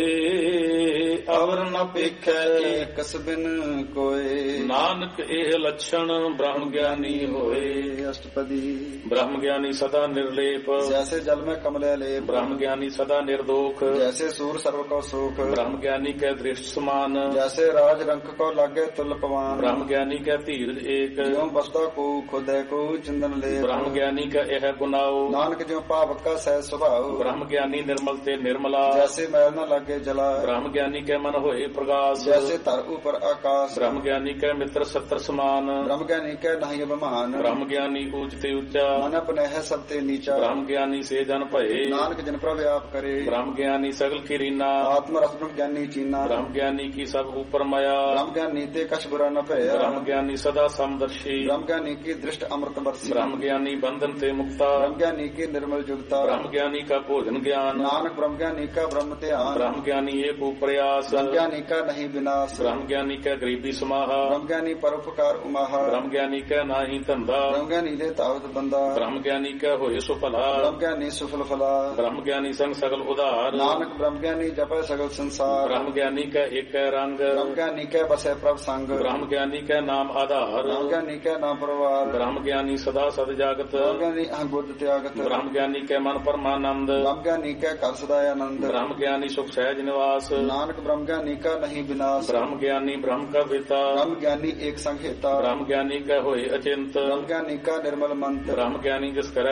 ਸੋਏ, ਅਵਰ ਨ ਪੇਖੈ ਏਕਸ ਬਿਨ ਕੋਏ। ਨਾਨਕ ਇਹ ਲਛਣ ਬ੍ਰਹਮ ਗਿਆਨੀ ਹੋਏ। ਅਸ਼ਟਪਦੀ। ਬ੍ਰਹਮ ਗਿਆਨੀ ਸਦਾ ਨਿਰਲੇਪ, ਜੈਸੇ ਜਲ ਮੈਂ ਕਮਲੇ ਲੇਪ। ਬ੍ਰਹਮ ਗਿਆਨੀ ਸਦਾ ਨਿਰਦੋਖ, ਜੈਸੇ ਸੂਰ ਸਰਵ ਕੋ ਸੁਖ। ਬ੍ਰਹਮ ਗਿਆਨੀ ਕੈ ਦ੍ਰਿਸ਼ਟ ਸਮਾਨ, ਜੈਸੇ ਰਾਜ ਰੰਕ ਕੋ ਲਾਗੇ ਤੁਲ ਪਵਾਨ। ਬ੍ਰਹਮ ਗਿਆਨੀ ਕੈ ਧੀਰਜ ਏਕ, ਜਿਉ ਬਸਦਾ ਕੋ ਖੁਦੈ ਕੋ ਚੰਦਨ ਲੇਪ। ਬ੍ਰਹਮ ਗਿਆਨੀ ਕੈ ਇਹ ਗੁਨਾਉ, ਨਾਨਕ ਜਿਉ ਭਾਵਕ ਕਾ ਸਹਿ ਸੁਭਾਉ। ਬ੍ਰਹਮ ਗਿਆਨੀ ਨਿਰਮਲ ਤੇ ਨਿਰਮਲਾ, ਜੈਸੇ ਮੈਲ ਨ ਲਾਗੇ ਜਲਾ। ਬ੍ਰਹਮ ਗਿਆਨੀ ਕੈ ਮਨ ਹੋਏ ਪ੍ਰਗਾਸ, ਜੈਸੇ ਧਰ ਉਪਰ ਆਕਾਸ਼। ਬ੍ਰਹਮ ਗਿਆਨੀ ਕੈ ਮਿੱਤਰ ਸੱਤਰ ਸਮਾਨ, ਬ੍ਰਹਮ ਗਿਆਨੀ ਕੈ ਨਹੀਂ ਅਭਿਮਾਨ। ਬ੍ਰਹਮ ਗਿਆਨੀ ਊਚ ਤੇ ਉੱਚਾ, ਮਨ ਅਪਨਹਿ ਸਭ ਤੇ ਨੀਚਾ। ਬ੍ਰਹਮ ਗਿਆਨੀ ਸੇ ਜਨ ਭਏ, ਨਾਨਕ ਜਿਨ ਪ੍ਰਭ ਆਪ ਕਰੇ। ਬ੍ਰਹਮ ਗਿਆਨੀ ਸਗਲ ਕੀ ਰੀਨਾ, ਆਤਮ ਰਸ ਬ੍ਰਹਮ ਗਿਆਨੀ ਚੀਨਾ। ਬ੍ਰਹਮ ਗਿਆਨੀ ਕੀ ਸਭ ਉਪਰ ਮਾਇਆ, ਬ੍ਰਹਮ ਗਿਆਨੀ ਤੇ ਕਛ ਬੁਰਾ ਨ ਭਇਆ। ਬ੍ਰਹਮ ਗਿਆਨੀ ਸਦਾ ਸਮਦਰਸ਼ੀ, ਬ੍ਰਹਮ ਗਿਆਨੀ ਕੀ ਦ੍ਰਿਸ਼ਟ ਅੰਮ੍ਰਿਤ ਬਰਸੀ। ਬ੍ਰਹਮ ਗਿਆਨੀ ਬੰਧਨ ਤੇ ਮੁਕਤਾ, ਬ੍ਰਹਮ ਗਿਆਨੀ ਕੀ ਨਿਰਮਲ ਜੁਗਤਾ। ਬ੍ਰਹਮ ਗਿਆਨੀ ਕਾ ਭੋਜਨ ਗਿਆਨ, ਨਾਨਕ ਬ੍ਰਹਮ ਗਿਆਨੀ ਕਾ ਬ੍ਰਹਮ ਧਿਆਨ। ਬ੍ਰਹਮ ਗਿਆਨੀ ਏਕ ਉਪਰਿਆਸ, ਬ੍ਰਹਮ ਗਿਆਨੀ ਕਾ ਨਹੀਂ ਵਿਨਾਸ਼। ਬ੍ਰਹਮ ਗਿਆਨੀ ਕੈ ਗਰੀਬੀ ਸਮਾਹਾ, ਬ੍ਰਹਮ ਗਿਆਨੀ ਪਰਉਪਕਾਰ ਉਮਾਹਾ। ਬ੍ਰਹਮ ਗਿਆਨੀ ਕੈ ਨਾਹੀ ਧੰਦਾ, ਬ੍ਰਹਮ ਗਿਆਨੀ ਦੇ ਤਾਵਤ ਬੰਦਾ। ਬ੍ਰਹਮ ਗਿਆਨੀ ਕੈ ਹੋਏ ਸੁ ਭਲਾ, ਬ੍ਰਹਮ ਗਿਆਨੀ ਸੁਫਲ ਫਲਾ। ਬ੍ਰਹਮ ਗਿਆਨੀ ਸੰਗ ਸਗਲ ਉਧਾਰ, ਨਾਨਕ ਬ੍ਰਹਮ ਗਿਆਨੀ ਜਪੈ ਸਗਲ ਸੰਸਾਰ। ਬ੍ਰਹਮ ਗਿਆਨੀ ਕੈ ਏਕੈ ਰੰਗ, ਬ੍ਰਹਮ ਗਿਆਨੀ ਕੈ ਬਸੈ ਪ੍ਰਭ ਸੰਗ। ਬ੍ਰਹਮ ਗਿਆਨੀ ਕੈ ਨਾਮ ਆਧਾਰ, ਬ੍ਰਹਮ ਗਿਆਨੀ ਕੈ ਨਾਮ ਪਰਵਾਰ। ਬ੍ਰਹਮ ਗਿਆਨੀ ਸਦਾ ਸਦ ਜਾਗਤ, ਬ੍ਰਹਮ ਗਿਆਨੀ ਅਹ ਬੁੱਧ ਤਿਆਗਤ। ਬ੍ਰਹਮ ਗਿਆਨੀ ਕੈ ਮਨ ਪਰਮਾਨੰਦ, ਬ੍ਰਹਮ ਗਿਆਨੀ ਕੈ ਘਰ ਸਦਾ ਆਨੰਦ। ਬ੍ਰਹਮ ਗਿਆਨੀ ਸੁਖ ਸਹਿਜ ਨਿਵਾਸ, ਨਾਨਕ ਬ੍ਰਹਮ ਗਿਆਨੀ ਕਾ ਨਹੀਂ ਵਿਨਾਸ਼। ਬ੍ਰਹਮ ਗਿਆਨੀ ਬ੍ਰਹਮ ਕਾ ਪਿਤਾ, ਬ੍ਰਹਮ ਗਿਆਨੀ ਏਕ ਸੰਘ ਹੇਤਾ। ਬ੍ਰਹਮ ਗਿਆਨੀ ਕੈ ਹੋਏ ਅਚਿੰਤ, ਬ੍ਰਹਮ ਗਿਆਨੀ ਕਾ ਨਿਰਮਲ ਮੰਤ। ਬ੍ਰਹਮ ਗਿਆਨੀ ਜਿਸ ਕਰੈ ਪ੍ਰਭ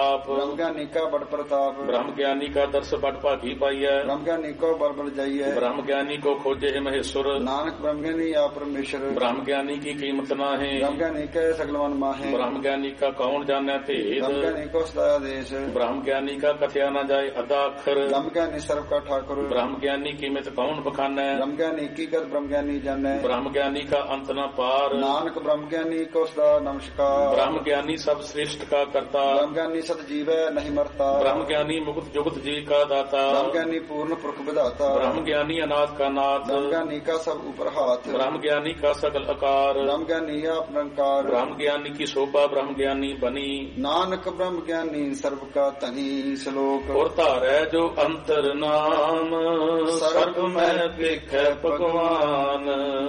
ਤਾਪ ਬ੍ਰਹਮ ਗਿਆਨੀ ਕਾ ਬੜ ਪ੍ਰਤਾਪ ਬ੍ਰਹਮ ਗਿਆਨੀ ਕਾ ਦਰਸ ਬਟ ਭਾਗੀ ਪਾਈਐ ਬ੍ਰਹਮ ਗਿਆਨੀ ਕੋ ਬਲ ਬਲ ਜਾਈਐ ਬ੍ਰਹਮ ਗਿਆਨੀ ਕੋ ਖੋਜੇ ਮਹੇਸ਼ੁਰ ਨਾਨਕ ਬ੍ਰਹਮ ਗਿਆਨੀ ਆ ਪਰਮੇਸ਼ਰ ਬ੍ਰਹਮ ਗਿਆਨੀ ਕੀ ਕੀਮਤ ਨਾਹੀਂ ਬ੍ਰਹਮ ਗਿਆਨੀ ਕੈ ਸਗਲ ਮਨ ਮਾਹੇ ਬ੍ਰਹਮ ਗਿਆਨੀ ਕਾ ਕੌਣ ਜਾਣੈ ਭੇਦ ਬ੍ਰਹਮ ਗਿਆਨੀ ਕੋ ਸਦਾ ਆਦੇਸ਼ ਬ੍ਰਹਮ ਗਿਆਨੀ ਕਾ ਕਥਿਆ ਨਾ ਜਾਏ ਅੱਧਾ ਅੱਖਰ ਬ੍ਰਹਮ ਗਿਆਨੀ ਸਰਬ ਕਾ ਠਾਕੁਰ ਬ੍ਰਹਮ ਗਿਆਨੀ ਕੀਮਤ ਕੌਣ ਬਖਾਨੈ ਬ੍ਰਹਮ ਗਿਆਨੀ ਕੀ ਕਰ ਬ੍ਰਹਮ ਗਿਆਨੀ ਜਾਣੈ ਬ੍ਰਹਮ ਗਿਆਨੀ ਕਾ ਅੰਤ ਨਾ ਪਾਰ ਨਾਨਕ ਬ੍ਰਹਮ ਗਿਆਨੀ ਕੋ ਸਦਾ ਨਮਸਕਾਰ ਬ੍ਰਹਮ ਗਿਆਨੀ ਸਭ ਸ੍ਰਿਸ਼ਟ ਕਾ ਕਰਤਾ ਬ੍ਰਹਮ ਗਿਆਨੀ ਸਤ ਜੀਵੈ ਨਹੀਂ ਮਰਤਾ ਬ੍ਰਹਮ ਗਿਆਨੀ ਮੁਕਤ ਜੁਗਤ ਜੀ ਕਾ ਦਾਤਾ ਬ੍ਰਹਮ ਗਿਆਨੀ ਪੂਰਨ ਪੁਰਖ ਵਿਧਾਤਾ ਬ੍ਰਹਮ ਗਿਆਨੀ ਅਨਾਥ ਕਾ ਨਾਥ ਬ੍ਰਹਮ ਗਿਆਨੀ ਕਾ ਸਭ ਉਪਰ ਹਾਥ ਬ੍ਰਹਮ ਗਿਆਨੀ ਕਾ ਸਗਲ ਆਕਾਰ ਬ੍ਰਹਮ ਗਿਆਨੀ ਆਪ ਨਿਰੰਕਾਰ ਬ੍ਰਹਮ ਗਿਆਨੀ ਕੀ ਸ਼ੋਭਾ ਬ੍ਰਹਮ ਗਿਆਨੀ ਬਣੀ ਨਾਨਕ ਬ੍ਰਹਮ ਗਿਆਨੀ ਸਰਬ ਕਾ ਧਨੀ ਸ਼ਲੋਕ ਔਰ ਧਾਰੈ ਜੋ ਅੰਤਰ ਨਾਮ ਸਰਬ ਮੈਂ ਦੇਖੈ ਭਗਵਾਨ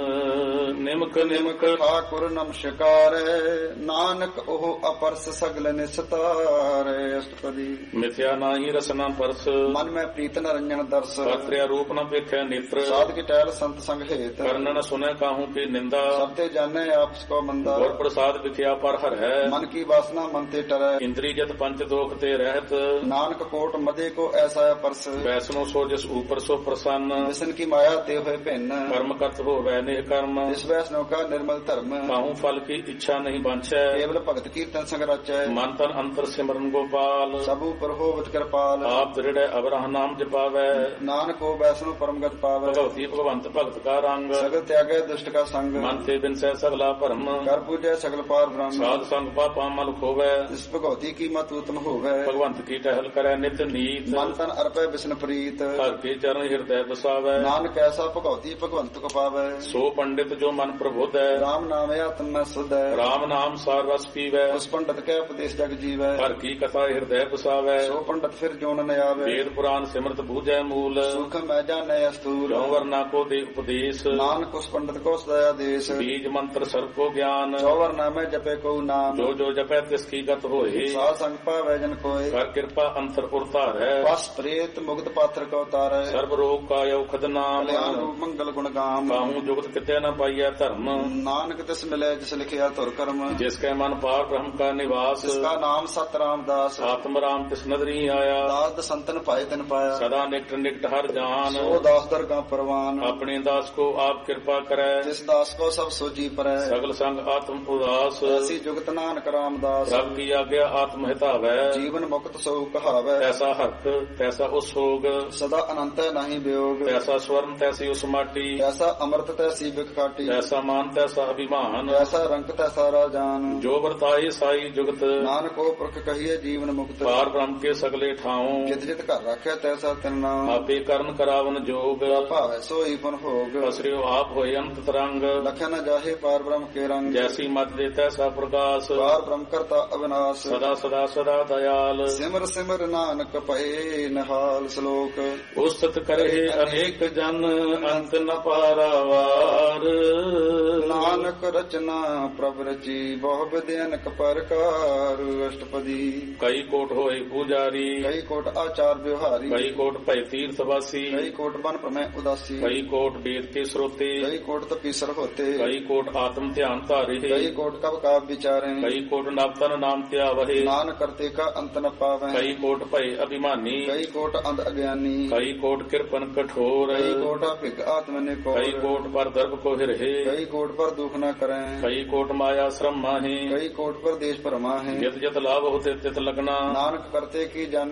ਨਿਮਕ ਨਿਮਕ ਠਾਕੁਰ ਨਮਸਕਾਰ ਨਾਨਕ ਉਹ ਅਪਰਸ ਸਗਲ ਨਿਸਤਾਰ ਅਸ਼ਟਪਦੀ ਮਿਥਿਆ ਨਾਹੀ ਰਸਨਾ ਪਰਸ ਮਨ ਮੈਂ ਪ੍ਰੀਤ ਨਰੰਜਨ ਦਰਸ ਕਰਤਿਆ ਰੂਪ ਨ ਵੇਖੈ ਨੇਤਰ ਸਾਧ ਕੀ ਟਹਿਲ ਸੰਤ ਸੰਗ ਹੇਤ ਕਰਨ ਨ ਸੁਨੈ ਕਾਹੂ ਕੀ ਨਿੰਦਾ ਸਭ ਤੇ ਜਾਣੈ ਆਪਸ ਕੋ ਮੰਦਾ ਗੁਰ ਪ੍ਰਸਾਦ ਵਿਖਿਆ ਪਰ ਹਰ ਹੈ ਮਨ ਕੀ ਵਾਸਨਾ ਮਨ ਤੇ ਟਰੈ ਇੰਦਰੀ ਜਤ ਪੰਚ ਦੋਖ ਤੇ ਰਹਿਤ ਨਾਨਕ ਕੋਟ ਮਦੇ ਕੋ ਐਸਾ ਪਰਸ ਵੈਸਨੋ ਸੋ ਜਿਸ ਉਪਰ ਸੋ ਪ੍ਰਸੰਨ ਵਿਸ਼ਨ ਕੀ ਮਾਇਆ ਤੇ ਹੋਏ ਭਿੰਨ ਕਰਮ ਕਰਤ ਹੋਵੈ ਨਿਹ ਕਰਮ ਇਸ ਵੈਸਨੋ ਕਾ ਨਿਰਮਲ ਧਰਮ ਕਾਹੂ ਫਲ ਕੀ ਇੱਛਾ ਨਹੀਂ ਬਾਂਛੈ ਕੇਵਲ ਭਗਤ ਕੀਰਤਨ ਸੰਗ ਰਚੈ ਮਨ ਤਨ ਅੰਤਰ ਸਿਮਰਨ ਗੋਪਾਲ ਸਭ ਉਪਰ ਹੋਵਤ ਕਿਰਪਾਲ ਆਪ ਦ੍ਰਿੜੈ ਅਵਰਹ ਨਾਮ ਜਪਾਵੈ ਨਾਨਕ ਕੋ ਵੈਸਨੋ ਪਰਮਗਤ ਪਾਵੈ ਭਗਵਤੀ ਭਗਵੰਤ ਭਗਤ ਕਾ ਰੰਗ ਸਗਲ ਤਿਆਗੈ ਦੁਸ਼ਟ ਕਾ ਸੰਗ ਮਨ ਤੇ ਬਿਨਸੈ ਸਗਲਾ ਭਰਮ ਕਰ ਪੂਜੈ ਸਗਲ ਪਾਰ ਬ੍ਰਹਮ ਸਾਧ ਸੰਗ ਪਾਪਾ ਮਲ ਖੋਵੈ ਇਸ ਭਗਵਤੀ ਕੀ ਮਤ ਉਤਮ ਹੋਵੈ ਭਗਵੰਤ ਕੀ ਟਹਿਲ ਕਰੈ ਨਿਤ ਨੀਤ ਮਨ ਤਨ ਅਰਪੈ ਵਿਸ਼ਨ ਪ੍ਰੀਤ ਹਰ ਕੇ ਚਰਨ ਹਿਰਦੈ ਬਸਾਵੈ ਨਾਨਕ ਐਸਾ ਭਗਵਤੀ ਭਗਵੰਤ ਕੋ ਪਾਵੈ ਸੋ ਪੰਡਿਤ ਜੋ ਮਨ ਪ੍ਰਬੁੱਧੈ ਰਾਮ ਨਾਮ ਆਤਮ ਮੈਂ ਸੁਧੈ ਰਾਮ ਨਾਮ ਸਾਰ ਰਸ ਪੀਵੈ ਉਸ ਪੰਡਤ ਕੈ ਉਪਦੇਸ਼ ਜਗ ਜੀਵੈ ਹਰ ਕੀ ਕਥਾ ਹਿਰਦੈ ਬਸਾਵੈ ਸੋ ਪੰਡਤ ਫਿਰ ਜੋਨ ਨ ਆਵੈ ਵੇਦ ਪੁਰਾਨ ਸਿਮਰਤ ਬੂਝੈ ਮੂਲ ਸੁਖ ਮੈਂ ਜਾਣੈ ਅਸਤੂਲ ਜੋ ਵਰਨਾ ਕੋ ਦੇ ਉਪਦੇਸ਼ ਨਾਨਕ ਉਸ ਪੰਡਤ ਕੋ ਸਦਾ ਆਦੇਸ਼ ਬੀਜ ਮੰਤਰ ਸਰਬ ਕੋ ਗਿਆਨ ਚੌਵਰ ਨਾਮੈ ਜਪੈ ਕੋ ਨਾਮ ਜੋ ਜੋ ਜਪੈ ਤਿਸ ਕੀ ਗਤ ਹੋਏ ਸਾਧ ਸੰਗ ਪਾਵੈ ਜਨ ਕੋਇ ਕਰ ਕਿਰਪਾ ਅੰਤਰ ਉਰਤਾਰੈ ਬਸ ਪ੍ਰੇਤ ਮੁਕਤ ਪਾਤਰ ਕੋ ਤਾਰੈ ਸਰਬ ਰੋਗ ਕਾ ਔਖਦ ਨਾਮ ਕਲਿਆਣ ਰੂਪ ਮੰਗਲ ਗੁਣ ਗਾਮ ਕਾਹੂ ਜੁਗਤ ਕਿਤੇ ਨ ਪਾਈਐ ਧਰਮ ਨਾਨਕ ਤਿਸ ਮਿਲੈ ਜਿਸ ਲਿਖਿਆ ਧੁਰ ਕਰਮ ਜਿਸ ਕੈ ਮਨ ਪਾਰ ਬ੍ਰਹਮ ਕਾ ਨਿਵਾਸ ਜਿਸ ਕਾ ਨਾਮ ਸਤ ਰਾਮਦਾਸ ਆਤਮ ਰਾਮ ਤਿਸ ਨਦਰੀ ਆਇਆ ਦਾਸ ਸੰਤਨ ਪਾਏ ਤਿਨ ਪਾਇਆ ਸਦਾ ਨਿਕਟ ਨਿਕਟ ਹਰ ਜਾਨ ਸੋ ਦਾਸ ਦਰਗਾ ਪਰਵਾਨ ਆਪਣੇ ਦਾਸ ਕੋ ਆਪ ਕਿਰਪਾ ਕਰੈ ਜਿਸ ਦਾਸ ਕੋ ਸਭ ਸੋਜੀ ਪਰੈ ਸਗਲ ਸੰਗ ਆਤਮ ਉਦਾਸ ਐਸੀ ਜੁਗਤ ਨਾਨਕ ਰਾਮਦਾਸ ਰੱਬ ਕੀ ਆਗਿਆ ਆਤਮ ਹਿਤਾਵੈ ਜੀਵਨ ਮੁਕਤ ਸੋ ਕਹਾਵੈ ਐਸਾ ਹਰਖ ਤੈਸਾ ਉਸ ਹੋਗ ਸਦਾ ਅਨੰਤ ਹੈ ਨਹੀਂ ਵਿਯੋਗ ਤੈਸਾ ਸਵਰਨ ਤੈਸੀ ਉਸ ਮਾਟੀ ਐਸਾ ਅੰਮ੍ਰਿਤ ਤੈਸੀ ਬਿਖ ਕਾਟੀ ਐਸਾ ਮਾਨ ਤੈਸਾ ਅਭਿਮਾਨ ਐਸਾ ਰੰਗ ਤੈਸਾ ਰਾਜਾਨ ਜੋ ਵਰਤਾਏ ਸਾਈ ਜੁਗਤ ਨਾਨਕ ਉਹ ਪੁਰਖ ਕਹੀਏ ਜੀਵਨ ਮੁਕਤ ਪਾਰ ਬ੍ਰਹਮ ਕੇ ਸਗਲੇ ਠਾਉ ਜਿਤ ਜਿਤ ਘਰ ਰੱਖਿਆ ਤੈਸਾ ਤਿਨ ਨਾਮ ਆਪੇ ਕਰਨ ਕਰਾਵਨ ਜੋਗ ਭਾਵੈ ਸੋਈ ਪੁਨ ਭੋਗ ਅਸਰਿਓ ਆਪ ਹੋਏ ਅੰਤ ਤਰੰਗ ਲਖਿਆ ਨ ਜਾਹੇ ਪਾਰ ਬ੍ਰਹਮ ਕੇ ਰੰਗ ਜੈਸੀ ਮਤ ਦੇ ਤੈਸਾ ਪ੍ਰਕਾਸ਼ ਪਾਰ ਬ੍ਰਹਮ ਕਰਤਾ ਅਵਿਨਾਸ਼ ਸਦਾ ਸਦਾ ਸਦਾ ਦਇਆਲ ਸਿਮਰ ਸਿਮਰ ਨਾਨਕ ਭਏ ਨਿਹਾਲ ਸ਼ਲੋਕ ਉਸਤ ਕਰੇ ਅਨੇਕ ਜਨ ਅੰਤ ਨ ਪਾਰਾਵਾਰ ਨਾਨਕ ਰਚਨਾ ਪ੍ਰਭ ਰਚੀ ਬਹੁ ਵਿਦਿ ਅਨਕ ਪ੍ਰਕਾਰ ਅਸ਼ਟਪਦੀ ਕਈ ਕੋਟ ਹੋਏ ਪੂਜਾਰੀ ਕਈ ਕੋਟ ਆਚਾਰ ਵਿਵਹਾਰੀ ਕਈ ਕੋਟ ਭੈ ਤੀਰਥ ਵਾਸੀ ਕਈ ਕੋਟ ਬਨ ਭ੍ਰਮੈ ਉਦਾਸੀ ਕਈ ਕੋਟ ਵੇਦ ਕੇ ਸਰੋਤੇ ਕਈ ਕੋਟ ਤਪੀਸਰ ਹੋਤੇ ਕਈ ਕੋਟ ਆਤਮ ਧਿਆਨ ਧਾਰੇ ਕਈ ਕੋਟ ਕਬ ਕਾਬ ਵਿਚਾਰੇ ਕਈ ਕੋਟ ਨਵਤਨ ਨਾਮ ਧਿਆਵਹਿ ਨਾਨਕ ਕਰਤੇ ਕਾ ਅੰਤ ਨ ਪਾਵੈ ਕਈ ਕੋਟ ਭੈ ਅਭਿਮਾਨੀ ਕਈ ਕੋਟ ਅੰਧ ਅਗਿਆਨੀ ਕਈ ਕੋਟ ਕਿਰਪਨ ਕਠੋਰ ਕਈ ਕੋਟ ਭਿਗ ਆਤਮ ਨੇ ਕੋ ਕਈ ਕੋਟ ਪਰ ਦਰਬ ਕੋ ਹਿਰਹਿ ਕਈ ਕੋਟ ਪਰ ਦੁਖ ਨ ਕਰੈ ਕਈ ਕੋਟ ਮਾਇਆ ਸ਼ਰਮ ਮਾਹੇ ਕਈ ਕੋਟ ਪਰ ਦੇਸ਼ ਭਰਮਾ ਹੈ ਜਿਤ ਜਿਤ ਲਾਭ ਹੋਤੇ ਤਿਤ ਲਗਨਾ ਨਾਨਕ ਕਰਤੇ ਕੀ ਜਾਣੈ